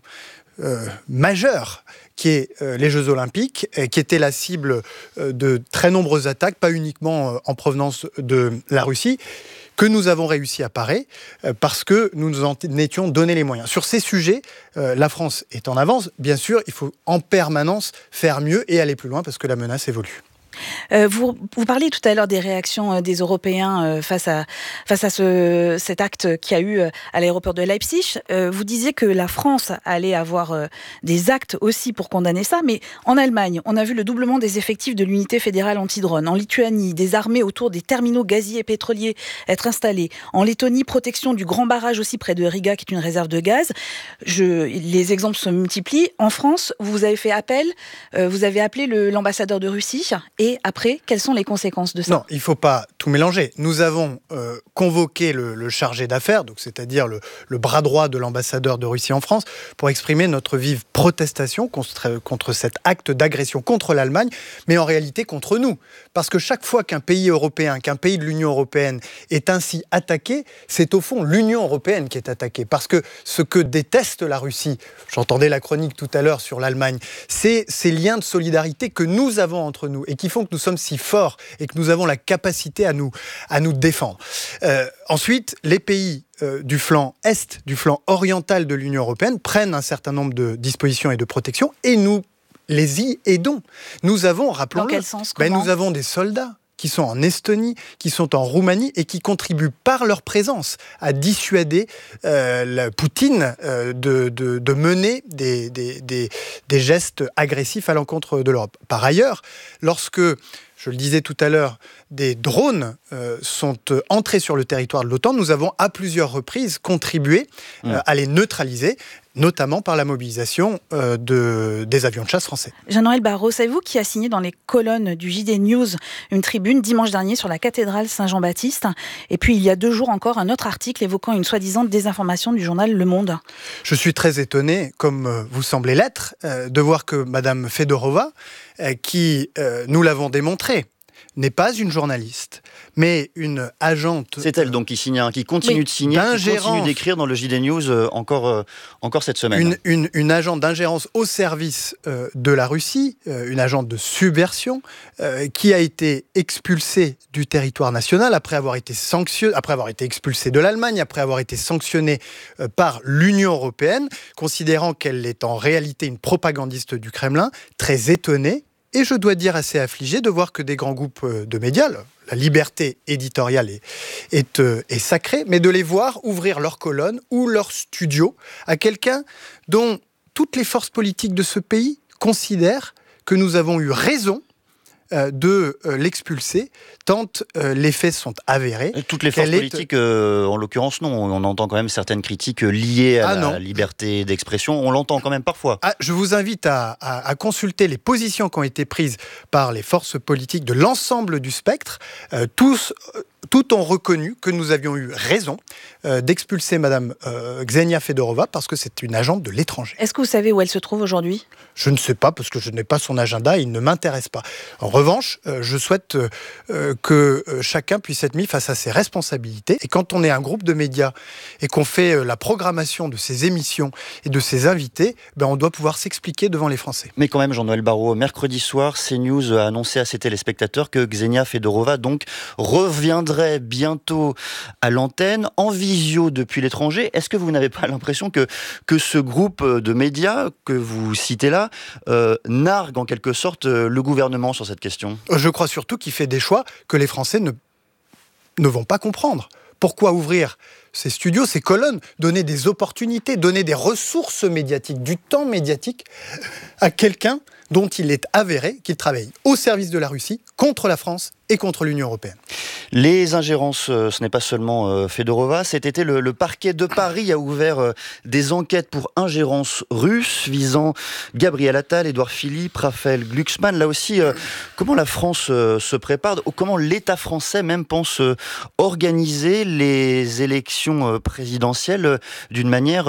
majeur qui est les Jeux Olympiques, qui était la cible de très nombreuses attaques, pas uniquement en provenance de la Russie, que nous avons réussi à parer parce que nous nous en étions donné les moyens. Sur ces sujets, la France est en avance. Bien sûr, il faut en permanence faire mieux et aller plus loin parce que la menace évolue. Vous parliez tout à l'heure des réactions des Européens face à cet acte qu'il y a eu à l'aéroport de Leipzig. Vous disiez que la France allait avoir des actes aussi pour condamner ça, mais en Allemagne, on a vu le doublement des effectifs de l'unité fédérale anti-drone. En Lituanie, des armées autour des terminaux gaziers et pétroliers être installées. En Lettonie, protection du grand barrage aussi près de Riga, qui est une réserve de gaz. Les exemples se multiplient. En France, vous avez fait appel, vous avez appelé l'ambassadeur de Russie. Et après, quelles sont les conséquences de ça ? Non, il ne faut pas tout mélanger. Nous avons convoqué le chargé d'affaires, donc c'est-à-dire le bras droit de l'ambassadeur de Russie en France, pour exprimer notre vive protestation contre cet acte d'agression contre l'Allemagne, mais en réalité contre nous. Parce que chaque fois qu'un pays européen, qu'un pays de l'Union européenne est ainsi attaqué, c'est au fond l'Union européenne qui est attaquée. Parce que ce que déteste la Russie, j'entendais la chronique tout à l'heure sur l'Allemagne, c'est ces liens de solidarité que nous avons entre nous et qui font que nous sommes si forts et que nous avons la capacité à nous défendre. Ensuite, les pays du flanc Est, du flanc oriental de l'Union européenne prennent un certain nombre de dispositions et de protections et nous les y aidons. Nous avons, rappelons-le, dans quel sens, comment ? Nous avons des soldats qui sont en Estonie, qui sont en Roumanie et qui contribuent par leur présence à dissuader Poutine de mener des gestes agressifs à l'encontre de l'Europe. Par ailleurs, lorsque je le disais tout à l'heure, des drones sont entrés sur le territoire de l'OTAN, nous avons à plusieurs reprises contribué à les neutraliser, notamment par la mobilisation des avions de chasse français. Jean-Noël Barrot, savez-vous qui a signé dans les colonnes du JD News une tribune dimanche dernier sur la cathédrale Saint-Jean-Baptiste? Et puis il y a 2 jours encore, un autre article évoquant une soi-disant désinformation du journal Le Monde. Je suis très étonné, comme vous semblez l'être, de voir que Madame Fedorova, qui, nous l'avons démontré, n'est pas une journaliste, mais une agente... C'est elle donc qui continue de signer, qui continue d'écrire dans le JD News encore cette semaine. Une agente d'ingérence au service de la Russie, une agente de subversion, qui a été expulsée du territoire national après avoir été expulsée de l'Allemagne, après avoir été sanctionnée par l'Union européenne, considérant qu'elle est en réalité une propagandiste du Kremlin, très étonnée. Et je dois dire assez affligé de voir que des grands groupes de médias, la liberté éditoriale est sacrée, mais de les voir ouvrir leurs colonnes ou leurs studios à quelqu'un dont toutes les forces politiques de ce pays considèrent que nous avons eu raison de l'expulser, tant les faits sont avérés. Toutes les forces politiques, en l'occurrence, non. On entend quand même certaines critiques liées à la liberté d'expression. On l'entend quand même parfois. Je vous invite à consulter les positions qui ont été prises par les forces politiques de l'ensemble du spectre. Tout ont reconnu que nous avions eu raison d'expulser Madame Ksenia Fedorova parce que c'est une agente de l'étranger. Est-ce que vous savez où elle se trouve aujourd'hui ? Je ne sais pas parce que je n'ai pas son agenda, il ne m'intéresse pas. En revanche, je souhaite que chacun puisse être mis face à ses responsabilités. Et quand on est un groupe de médias et qu'on fait la programmation de ses émissions et de ses invités, on doit pouvoir s'expliquer devant les Français. Mais quand même, Jean-Noël Barrot, mercredi soir, CNews a annoncé à ses téléspectateurs que Ksenia Fedorova donc reviendrait bientôt à l'antenne, en visio depuis l'étranger. Est-ce que vous n'avez pas l'impression que ce groupe de médias que vous citez là nargue en quelque sorte le gouvernement sur cette question ? Je crois surtout qu'il fait des choix que les Français ne vont pas comprendre. Pourquoi ouvrir ces studios, ces colonnes, donner des opportunités, donner des ressources médiatiques, du temps médiatique à quelqu'un dont il est avéré qu'il travaille au service de la Russie, contre la France et contre l'Union européenne. Les ingérences, ce n'est pas seulement Fedorova. Cet été, le parquet de Paris a ouvert des enquêtes pour ingérence russe visant Gabriel Attal, Édouard Philippe, Raphaël Glucksmann. Là aussi, comment la France se prépare, comment l'État français même pense organiser les élections présidentielles d'une manière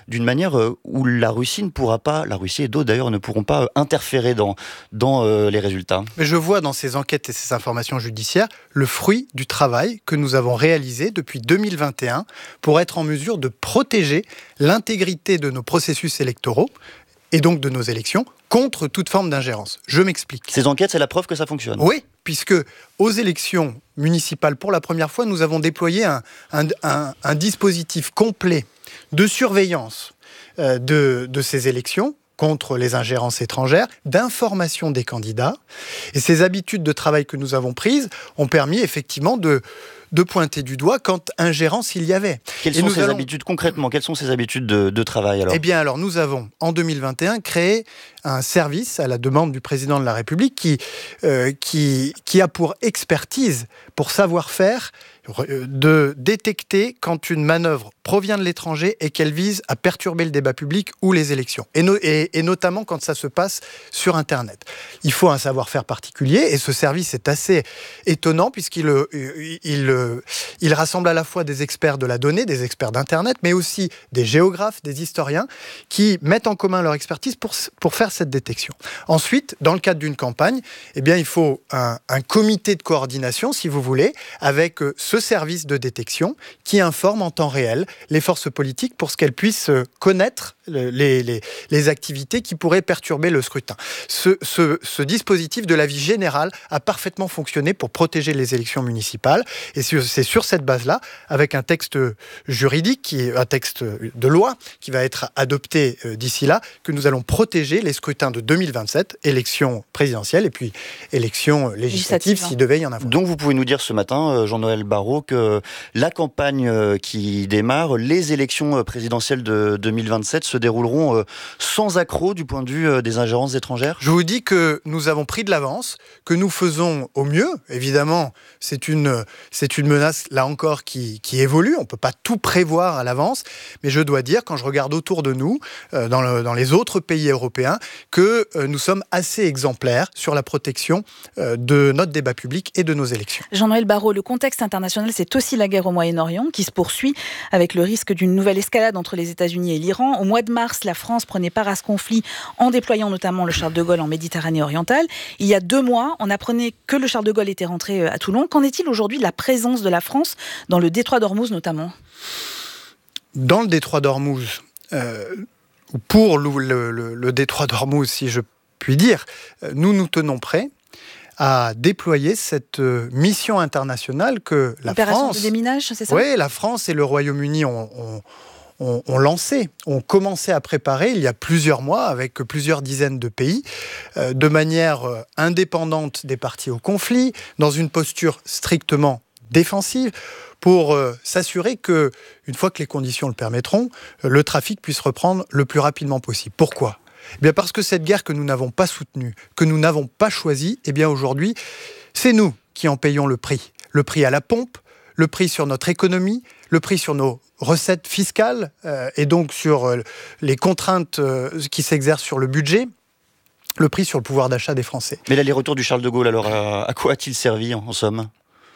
où la Russie et d'autres d'ailleurs ne pourront pas interférer dans les résultats. Mais je vois dans ces enquêtes et ces informations judiciaires le fruit du travail que nous avons réalisé depuis 2021 pour être en mesure de protéger l'intégrité de nos processus électoraux et donc de nos élections contre toute forme d'ingérence. Je m'explique. Ces enquêtes, c'est la preuve que ça fonctionne. Oui, puisque aux élections municipales, pour la première fois, nous avons déployé un dispositif complet de surveillance de ces élections contre les ingérences étrangères, d'information des candidats. Et ces habitudes de travail que nous avons prises ont permis effectivement de pointer du doigt quand ingérence il y avait. Quelles sont ces habitudes concrètement ? Quelles sont ces habitudes de travail alors ? Eh bien alors nous avons en 2021 créé un service à la demande du président de la République qui a pour expertise, pour savoir-faire, de détecter quand une manœuvre provient de l'étranger et qu'elle vise à perturber le débat public ou les élections. Et notamment quand ça se passe sur Internet. Il faut un savoir-faire particulier et ce service est assez étonnant puisqu'il rassemble à la fois des experts de la donnée, des experts d'Internet, mais aussi des géographes, des historiens qui mettent en commun leur expertise pour faire cette détection. Ensuite, dans le cadre d'une campagne, eh bien, il faut un comité de coordination, si vous voulez, avec ce service de détection qui informe en temps réel les forces politiques pour ce qu'elles puissent connaître les activités qui pourraient perturber le scrutin. Ce dispositif de la vie générale a parfaitement fonctionné pour protéger les élections municipales et c'est sur cette base-là, avec un texte juridique, un texte de loi qui va être adopté d'ici là, que nous allons protéger les scrutins de 2027, élections présidentielles et puis élections législatives s'il devait y en avoir. Donc vous pouvez nous dire ce matin, Jean-Noël Barrot, que la campagne qui démarre, les élections présidentielles de 2027 se dérouleront sans accroc du point de vue des ingérences étrangères ? Je vous dis que nous avons pris de l'avance, que nous faisons au mieux. Évidemment, c'est une menace, là encore, qui évolue. On ne peut pas tout prévoir à l'avance. Mais je dois dire, quand je regarde autour de nous, dans les autres pays européens, que nous sommes assez exemplaires sur la protection de notre débat public et de nos élections. Jean-Noël Barrot, le contexte international, c'est aussi la guerre au Moyen-Orient qui se poursuit avec le risque d'une nouvelle escalade entre les États-Unis et l'Iran. Au mois de mars, la France prenait part à ce conflit en déployant notamment le Charles de Gaulle en Méditerranée orientale. Il y a 2 mois, on apprenait que le Charles de Gaulle était rentré à Toulon. Qu'en est-il aujourd'hui de la présence de la France dans le détroit d'Ormuz notamment ? Dans le détroit d'Ormuz, ou pour le détroit d'Ormuz, si je puis dire, nous nous tenons prêts à déployer cette mission internationale que la Opération France... de déminage, c'est ça ? Oui, la France et le Royaume-Uni ont lancé, ont commencé à préparer il y a plusieurs mois avec plusieurs dizaines de pays, de manière indépendante des parties au conflit, dans une posture strictement défensive, pour s'assurer que, une fois que les conditions le permettront, le trafic puisse reprendre le plus rapidement possible. Pourquoi ? Eh bien parce que cette guerre que nous n'avons pas soutenue, que nous n'avons pas choisie, eh bien aujourd'hui, c'est nous qui en payons le prix. Le prix à la pompe, le prix sur notre économie, le prix sur nos recettes fiscales et donc sur les contraintes qui s'exercent sur le budget, le prix sur le pouvoir d'achat des Français. Mais l'aller-retour du Charles de Gaulle, alors à quoi a-t-il servi en somme ?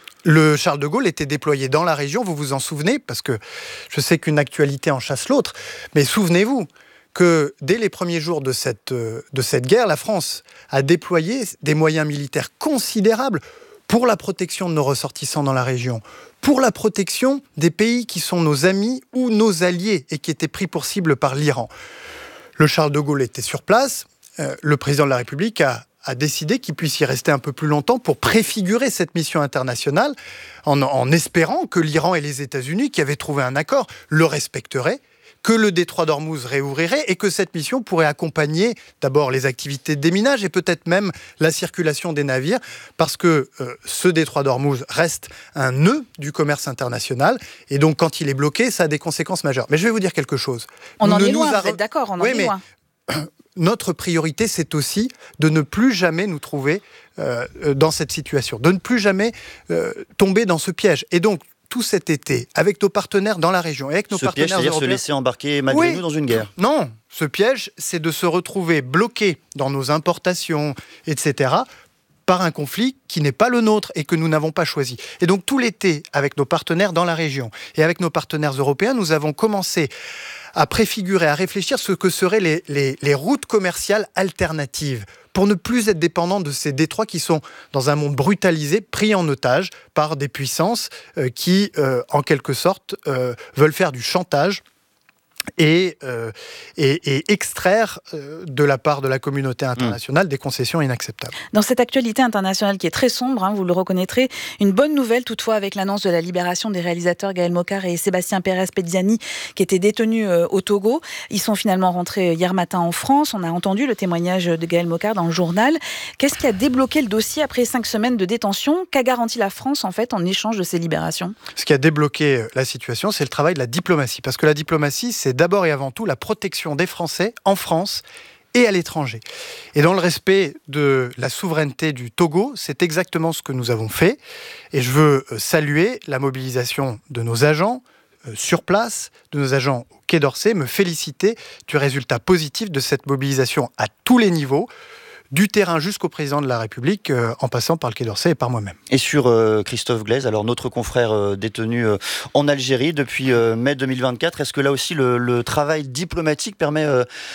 Le Charles de Gaulle était déployé dans la région, vous vous en souvenez, parce que je sais qu'une actualité en chasse l'autre, mais souvenez-vous que dès les premiers jours de cette guerre, la France a déployé des moyens militaires considérables pour la protection de nos ressortissants dans la région, pour la protection des pays qui sont nos amis ou nos alliés et qui étaient pris pour cible par l'Iran. Le Charles de Gaulle était sur place, le président de la République a décidé qu'il puisse y rester un peu plus longtemps pour préfigurer cette mission internationale en espérant que l'Iran et les États-Unis, qui avaient trouvé un accord, le respecteraient, que le détroit d'Ormuz réouvrirait et que cette mission pourrait accompagner d'abord les activités de déminage et peut-être même la circulation des navires, parce que ce détroit d'Ormuz reste un nœud du commerce international et donc quand il est bloqué, ça a des conséquences majeures. Mais je vais vous dire quelque chose. On en est loin, vous êtes d'accord, on en est loin. Notre priorité, c'est aussi de ne plus jamais nous trouver dans cette situation, de ne plus jamais tomber dans ce piège. Et donc, tout cet été, avec nos partenaires dans la région et avec nos partenaires européens... Ce piège, c'est-à-dire se laisser embarquer malgré nous dans une guerre ? Non, ce piège, c'est de se retrouver bloqué dans nos importations, etc., par un conflit qui n'est pas le nôtre et que nous n'avons pas choisi. Et donc tout l'été, avec nos partenaires dans la région et avec nos partenaires européens, nous avons commencé à préfigurer, à réfléchir ce que seraient les routes commerciales alternatives pour ne plus être dépendant de ces détroits qui sont dans un monde brutalisé, pris en otage par des puissances qui, en quelque sorte, veulent faire du chantage et extraire de la part de la communauté internationale des concessions inacceptables. Dans cette actualité internationale qui est très sombre, vous le reconnaîtrez, une bonne nouvelle toutefois avec l'annonce de la libération des réalisateurs Gaël Mocar et Sébastien Pérez-Pezziani qui étaient détenus au Togo. Ils sont finalement rentrés hier matin en France. On a entendu le témoignage de Gaël Mocar dans le journal. Qu'est-ce qui a débloqué le dossier après 5 semaines de détention ? Qu'a garanti la France en fait en échange de ces libérations ? Ce qui a débloqué la situation, c'est le travail de la diplomatie. Parce que la diplomatie, c'est d'abord et avant tout la protection des Français en France et à l'étranger. Et dans le respect de la souveraineté du Togo, c'est exactement ce que nous avons fait. Et je veux saluer la mobilisation de nos agents sur place, de nos agents au Quai d'Orsay, me féliciter du résultat positif de cette mobilisation à tous les niveaux, du terrain jusqu'au président de la République, en passant par le Quai d'Orsay et par moi-même. Et sur Christophe Glaise, alors notre confrère détenu en Algérie depuis mai 2024, est-ce que là aussi le travail diplomatique permet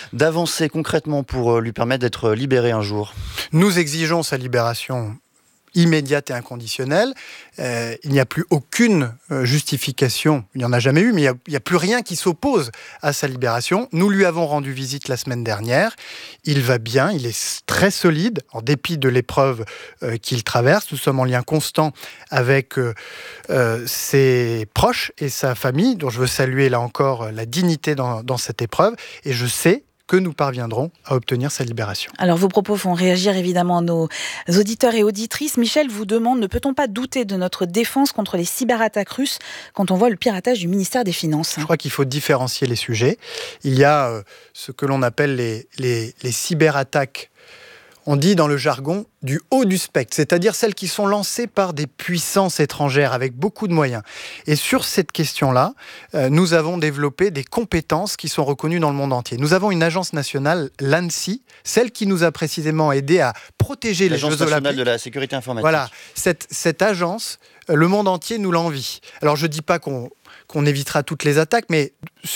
d'avancer concrètement pour lui permettre d'être libéré un jour ? Nous exigeons sa libération immédiate et inconditionnelle. Il n'y a plus aucune justification, il n'y en a jamais eu, mais il n'y a plus rien qui s'oppose à sa libération. Nous lui avons rendu visite la semaine dernière. Il va bien, il est très solide, en dépit de l'épreuve qu'il traverse. Nous sommes en lien constant avec ses proches et sa famille, dont je veux saluer là encore la dignité dans cette épreuve. Et je sais que nous parviendrons à obtenir sa libération. Alors vos propos font réagir évidemment nos auditeurs et auditrices. Michel vous demande, ne peut-on pas douter de notre défense contre les cyberattaques russes quand on voit le piratage du ministère des Finances ? Je crois qu'il faut différencier les sujets. Il y a ce que l'on appelle les cyberattaques. On dit dans le jargon du haut du spectre, c'est-à-dire celles qui sont lancées par des puissances étrangères avec beaucoup de moyens. Et sur cette question-là, nous avons développé des compétences qui sont reconnues dans le monde entier. Nous avons une agence nationale, l'ANSSI, celle qui nous a précisément aidé à protéger les Jeux Olympiques. L'Agence nationale de la sécurité informatique. Voilà, cette agence, le monde entier nous l'envie. Alors je ne dis pas qu'on évitera toutes les attaques, mais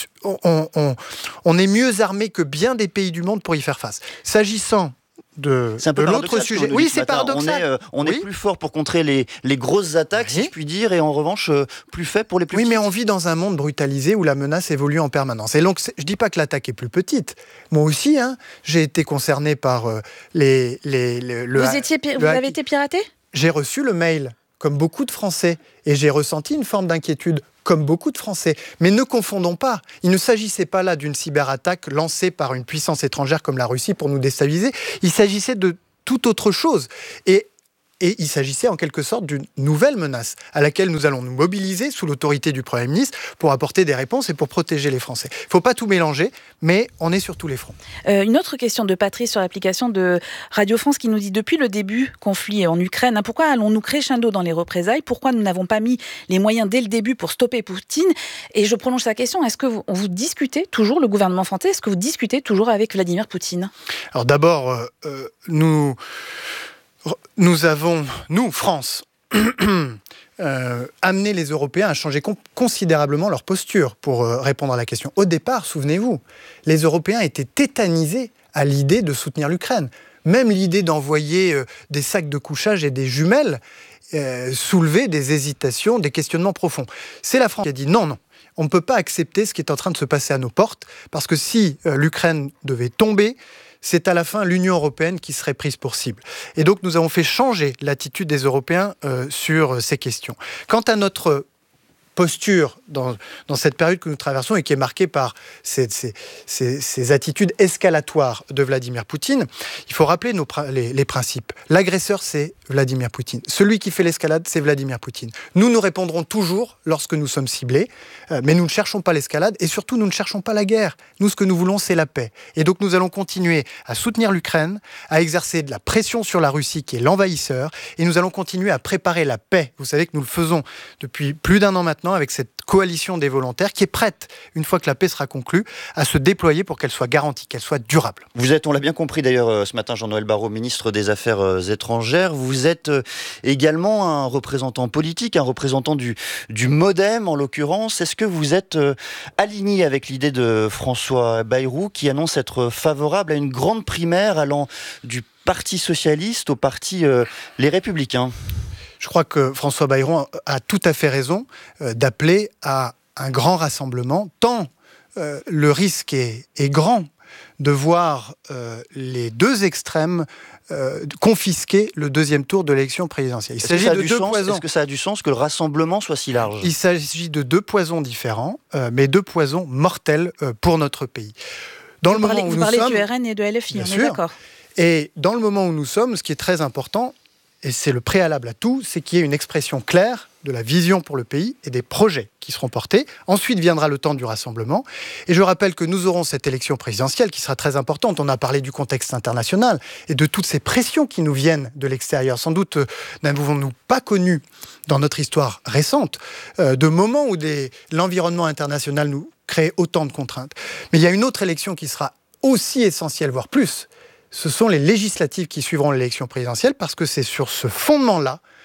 on est mieux armé que bien des pays du monde pour y faire face. S'agissant de l'autre sujet. Oui, c'est paradoxal. On est plus fort pour contrer les grosses attaques, si je puis dire, et en revanche, plus faible pour les plus petites. Oui, mais on vit dans un monde brutalisé où la menace évolue en permanence. Et donc, je ne dis pas que l'attaque est plus petite. Moi aussi, j'ai été concerné par Vous avez été piraté ? J'ai reçu le mail, comme beaucoup de Français, et j'ai ressenti une forme d'inquiétude, comme beaucoup de Français. Mais ne confondons pas. Il ne s'agissait pas là d'une cyberattaque lancée par une puissance étrangère comme la Russie pour nous déstabiliser. Il s'agissait de toute autre chose. Et il s'agissait en quelque sorte d'une nouvelle menace à laquelle nous allons nous mobiliser sous l'autorité du Premier ministre pour apporter des réponses et pour protéger les Français. Il ne faut pas tout mélanger, mais on est sur tous les fronts. Une autre question de Patrice sur l'application de Radio France qui nous dit, depuis le début conflit en Ukraine, pourquoi allons-nous crescendo dans les représailles ? Pourquoi nous n'avons pas mis les moyens dès le début pour stopper Poutine ? Et je prolonge sa question, est-ce que vous discutez toujours, le gouvernement français, est-ce que vous discutez toujours avec Vladimir Poutine ? Alors d'abord, nous avons, France, amené les Européens à changer considérablement leur posture pour répondre à la question. Au départ, souvenez-vous, les Européens étaient tétanisés à l'idée de soutenir l'Ukraine. Même l'idée d'envoyer des sacs de couchage et des jumelles soulevait des hésitations, des questionnements profonds. C'est la France qui a dit non. On ne peut pas accepter ce qui est en train de se passer à nos portes, parce que si l'Ukraine devait tomber, c'est à la fin l'Union européenne qui serait prise pour cible. Et donc nous avons fait changer l'attitude des Européens sur ces questions. Quant à notre posture dans cette période que nous traversons et qui est marquée par ces attitudes escalatoires de Vladimir Poutine, il faut rappeler les principes. L'agresseur, c'est Vladimir Poutine. Celui qui fait l'escalade, c'est Vladimir Poutine. Nous répondrons toujours lorsque nous sommes ciblés, mais nous ne cherchons pas l'escalade et surtout nous ne cherchons pas la guerre. Nous, ce que nous voulons, c'est la paix. Et donc nous allons continuer à soutenir l'Ukraine, à exercer de la pression sur la Russie qui est l'envahisseur, et nous allons continuer à préparer la paix. Vous savez que nous le faisons depuis plus d'1 an maintenant avec cette coalition des volontaires qui est prête, une fois que la paix sera conclue, à se déployer pour qu'elle soit garantie, qu'elle soit durable. Vous êtes, on l'a bien compris d'ailleurs ce matin, Jean-Noël Barrot, ministre des Affaires étrangères. Vous êtes également un représentant politique, un représentant du MoDem en l'occurrence. Est-ce que vous êtes aligné avec l'idée de François Bayrou qui annonce être favorable à une grande primaire allant du Parti socialiste au parti Les Républicains ? Je crois que François Bayrou a tout à fait raison d'appeler à un grand rassemblement, tant le risque est grand de voir les deux extrêmes confisquer le deuxième tour de l'élection présidentielle. Il s'agit de deux poisons. Est-ce que ça a du sens que le rassemblement soit si large ? Il s'agit de deux poisons différents, mais deux poisons mortels pour notre pays. Vous parlez du RN et de LFI, on est d'accord. Et dans le moment où nous sommes, ce qui est très important, et c'est le préalable à tout, c'est qu'il y ait une expression claire de la vision pour le pays et des projets qui seront portés. Ensuite viendra le temps du rassemblement. Et je rappelle que nous aurons cette élection présidentielle qui sera très importante. On a parlé du contexte international et de toutes ces pressions qui nous viennent de l'extérieur. Sans doute n'avons-nous pas connu dans notre histoire récente de moments où l'environnement international nous crée autant de contraintes. Mais il y a une autre élection qui sera aussi essentielle, voire plus. Ce sont les législatives qui suivront l'élection présidentielle, parce que c'est sur ce fondement-là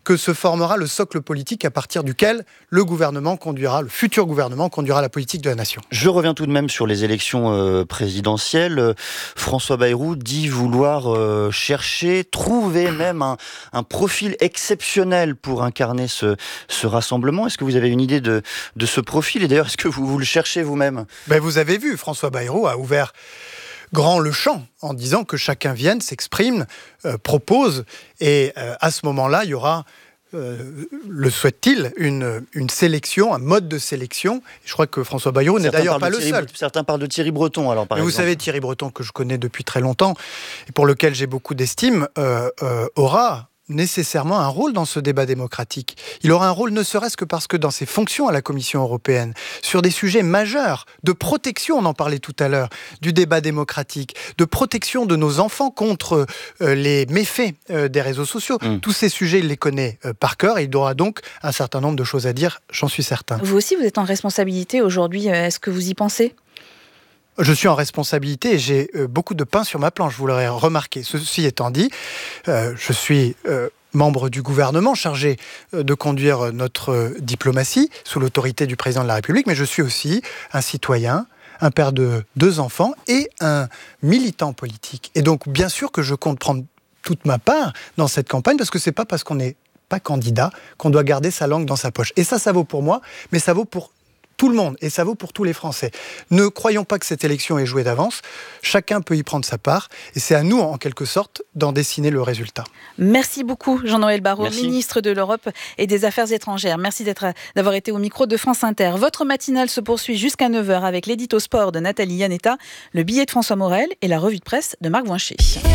que se formera le socle politique à partir duquel le futur gouvernement conduira la politique de la nation. Je reviens tout de même sur les élections présidentielles. François Bayrou dit vouloir trouver même un profil exceptionnel pour incarner ce rassemblement. Est-ce que vous avez une idée de ce profil? Et d'ailleurs, est-ce que vous le cherchez vous-même? Vous avez vu, François Bayrou a ouvert grand le champ en disant que chacun vienne, s'exprime, propose. Et à ce moment-là, il y aura, le souhaite-t-il, une sélection, un mode de sélection. Je crois que François Bayrou n'est d'ailleurs pas le seul. Certains parlent de Thierry Breton, alors, par exemple. Vous savez, Thierry Breton, que je connais depuis très longtemps, et pour lequel j'ai beaucoup d'estime, aura nécessairement un rôle dans ce débat démocratique. Il aura un rôle ne serait-ce que parce que dans ses fonctions à la Commission européenne, sur des sujets majeurs de protection, on en parlait tout à l'heure, du débat démocratique, de protection de nos enfants contre les méfaits des réseaux sociaux. Tous ces sujets, il les connaît par cœur et il aura donc un certain nombre de choses à dire, j'en suis certain. Vous aussi, vous êtes en responsabilité aujourd'hui. Est-ce que vous y pensez ? Je suis en responsabilité et j'ai beaucoup de pain sur ma planche, vous l'aurez remarqué. Ceci étant dit, je suis membre du gouvernement chargé de conduire notre diplomatie sous l'autorité du président de la République, mais je suis aussi un citoyen, un père de 2 enfants et un militant politique. Et donc, bien sûr que je compte prendre toute ma part dans cette campagne, parce que c'est pas parce qu'on n'est pas candidat qu'on doit garder sa langue dans sa poche. Et ça vaut pour moi, mais ça vaut pour tout le monde, et ça vaut pour tous les Français. Ne croyons pas que cette élection est jouée d'avance. Chacun peut y prendre sa part, et c'est à nous, en quelque sorte, d'en dessiner le résultat. Merci beaucoup, Jean-Noël Barrot, ministre de l'Europe et des Affaires étrangères. Merci d'avoir été au micro de France Inter. Votre matinale se poursuit jusqu'à 9h avec l'édito sport de Nathalie Yanetta, le billet de François Morel et la revue de presse de Marc Voincher.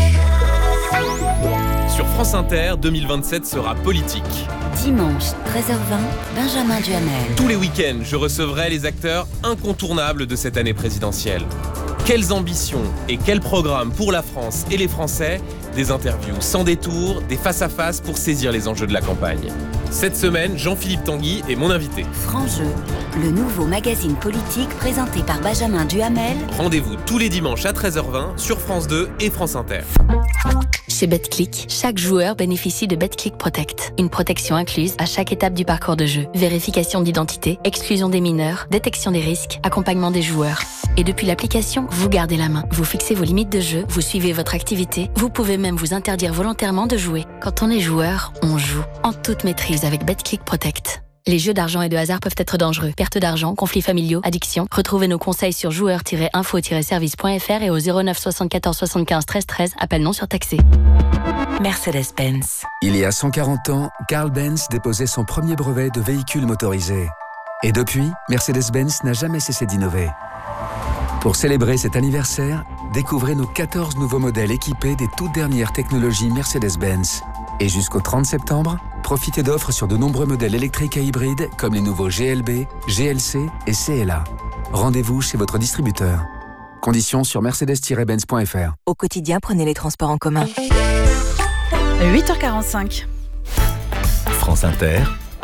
Sur France Inter, 2027 sera politique. Dimanche, 13h20, Benjamin Duhamel. Tous les week-ends, je recevrai les acteurs incontournables de cette année présidentielle. Quelles ambitions et quels programmes pour la France et les Français? Des interviews sans détour, des face-à-face pour saisir les enjeux de la campagne. Cette semaine, Jean-Philippe Tanguy est mon invité. Franc Jeu, le nouveau magazine politique présenté par Benjamin Duhamel. Rendez-vous tous les dimanches à 13h20 sur France 2 et France Inter. Chez BetClick, chaque joueur bénéficie de BetClick Protect. Une protection incluse à chaque étape du parcours de jeu. Vérification d'identité, exclusion des mineurs, détection des risques, accompagnement des joueurs. Et depuis l'application, vous gardez la main. Vous fixez vos limites de jeu, vous suivez votre activité, vous pouvez même vous interdire volontairement de jouer. Quand on est joueur, on joue. En toute maîtrise avec BetClick Protect. Les jeux d'argent et de hasard peuvent être dangereux. Perte d'argent, conflits familiaux, addiction. Retrouvez nos conseils sur joueurs-info-service.fr et au 09 74 75 13 13. Appel non surtaxé. Mercedes-Benz. Il y a 140 ans, Carl Benz déposait son premier brevet de véhicule motorisé. Et depuis, Mercedes-Benz n'a jamais cessé d'innover. Pour célébrer cet anniversaire, découvrez nos 14 nouveaux modèles équipés des toutes dernières technologies Mercedes-Benz. Et jusqu'au 30 septembre, profitez d'offres sur de nombreux modèles électriques et hybrides comme les nouveaux GLB, GLC et CLA. Rendez-vous chez votre distributeur. Conditions sur mercedes-benz.fr. Au quotidien, prenez les transports en commun. 8h45. France Inter.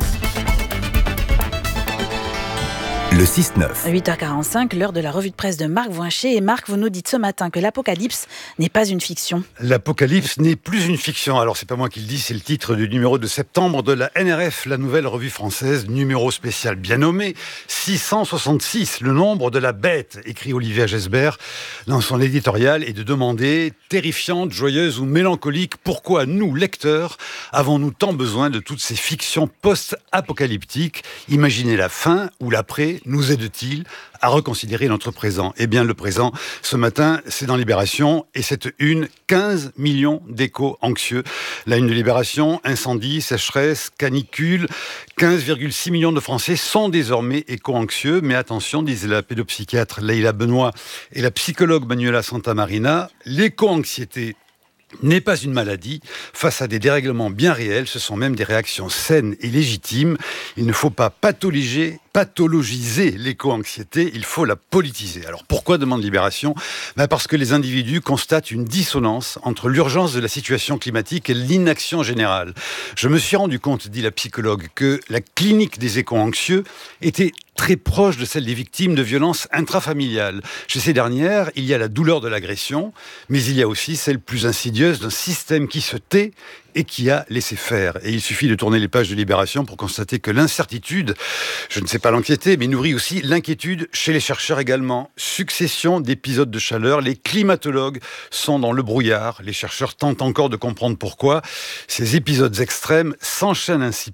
Le 6-9. 8h45, l'heure de la revue de presse de Marc Voincher. Et Marc, vous nous dites ce matin que l'apocalypse n'est pas une fiction. L'apocalypse n'est plus une fiction. Alors, c'est pas moi qui le dis, c'est le titre du numéro de septembre de la NRF, la nouvelle revue française, numéro spécial bien nommé, 666, le nombre de la bête, écrit Olivier Gesbert dans son éditorial, et de demander, terrifiante, joyeuse ou mélancolique, pourquoi nous, lecteurs, avons-nous tant besoin de toutes ces fictions post-apocalyptiques? Imaginez la fin ou l'après nous aide-t-il à reconsidérer notre présent? Eh bien, le présent, ce matin, c'est dans Libération, et cette une, 15 millions d'échos anxieux. La une de Libération, incendie, sécheresse, canicule, 15,6 millions de Français sont désormais éco-anxieux, mais attention, disait la pédopsychiatre Leïla Benoît et la psychologue Manuela Santamarina, l'éco-anxiété n'est pas une maladie. Face à des dérèglements bien réels, ce sont même des réactions saines et légitimes. Il ne faut pas pathologiser l'éco-anxiété, il faut la politiser. Alors pourquoi, demande Libération? Parce que les individus constatent une dissonance entre l'urgence de la situation climatique et l'inaction générale. Je me suis rendu compte, dit la psychologue, que la clinique des éco-anxieux était très proche de celle des victimes de violences intrafamiliales. Chez ces dernières, il y a la douleur de l'agression, mais il y a aussi celle plus insidieuse d'un système qui se tait et qui a laissé faire. Et il suffit de tourner les pages de Libération pour constater que l'incertitude, je ne sais pas l'inquiéter, mais nourrit aussi l'inquiétude chez les chercheurs également. Succession d'épisodes de chaleur, les climatologues sont dans le brouillard. Les chercheurs tentent encore de comprendre pourquoi ces épisodes extrêmes s'enchaînent ainsi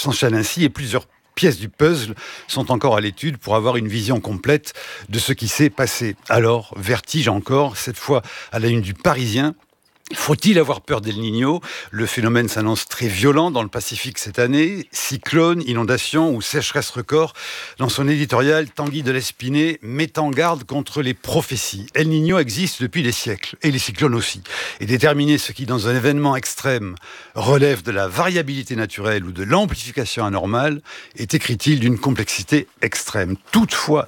et plusieurs pièces du puzzle sont encore à l'étude pour avoir une vision complète de ce qui s'est passé. Alors, vertige encore, cette fois à la une du Parisien. Faut-il avoir peur d'El Niño ? Le phénomène s'annonce très violent dans le Pacifique cette année. Cyclone, inondation ou sécheresse record. Dans son éditorial, Tanguy de Lespinay met en garde contre les prophéties. El Niño existe depuis des siècles, et les cyclones aussi. Et déterminer ce qui, dans un événement extrême, relève de la variabilité naturelle ou de l'amplification anormale, est, écrit-il, d'une complexité extrême. Toutefois,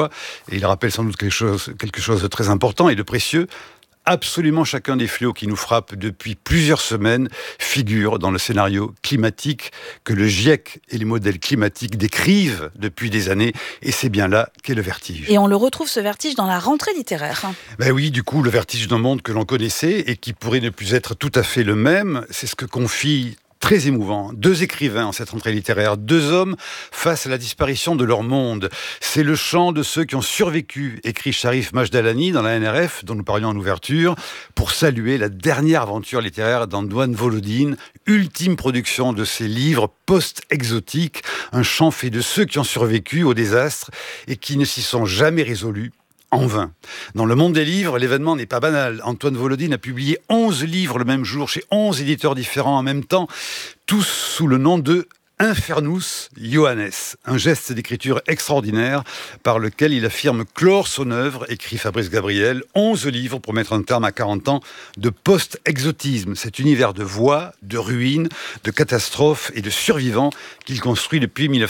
et il rappelle sans doute quelque chose de très important et de précieux, absolument chacun des fléaux qui nous frappent depuis plusieurs semaines figure dans le scénario climatique que le GIEC et les modèles climatiques décrivent depuis des années, et c'est bien là qu'est le vertige. Et on le retrouve, ce vertige, dans la rentrée littéraire. Ben oui, du coup, le vertige d'un monde que l'on connaissait et qui pourrait ne plus être tout à fait le même, c'est ce que confie très émouvant. 2 écrivains en cette rentrée littéraire, 2 hommes face à la disparition de leur monde. C'est le chant de ceux qui ont survécu, écrit Sharif Majdalani dans la NRF, dont nous parlions en ouverture, pour saluer la dernière aventure littéraire d'Antoine Volodine, ultime production de ses livres post-exotiques, un chant fait de ceux qui ont survécu au désastre et qui ne s'y sont jamais résolus. En vain. Dans le monde des livres, l'événement n'est pas banal. Antoine Volodine a publié 11 livres le même jour, chez 11 éditeurs différents en même temps, tous sous le nom de Infernus Johannes, un geste d'écriture extraordinaire par lequel il affirme clore son œuvre, écrit Fabrice Gabriel, 11 livres pour mettre un terme à 40 ans de post-exotisme, cet univers de voix, de ruines, de catastrophes et de survivants qu'il construit depuis 1900.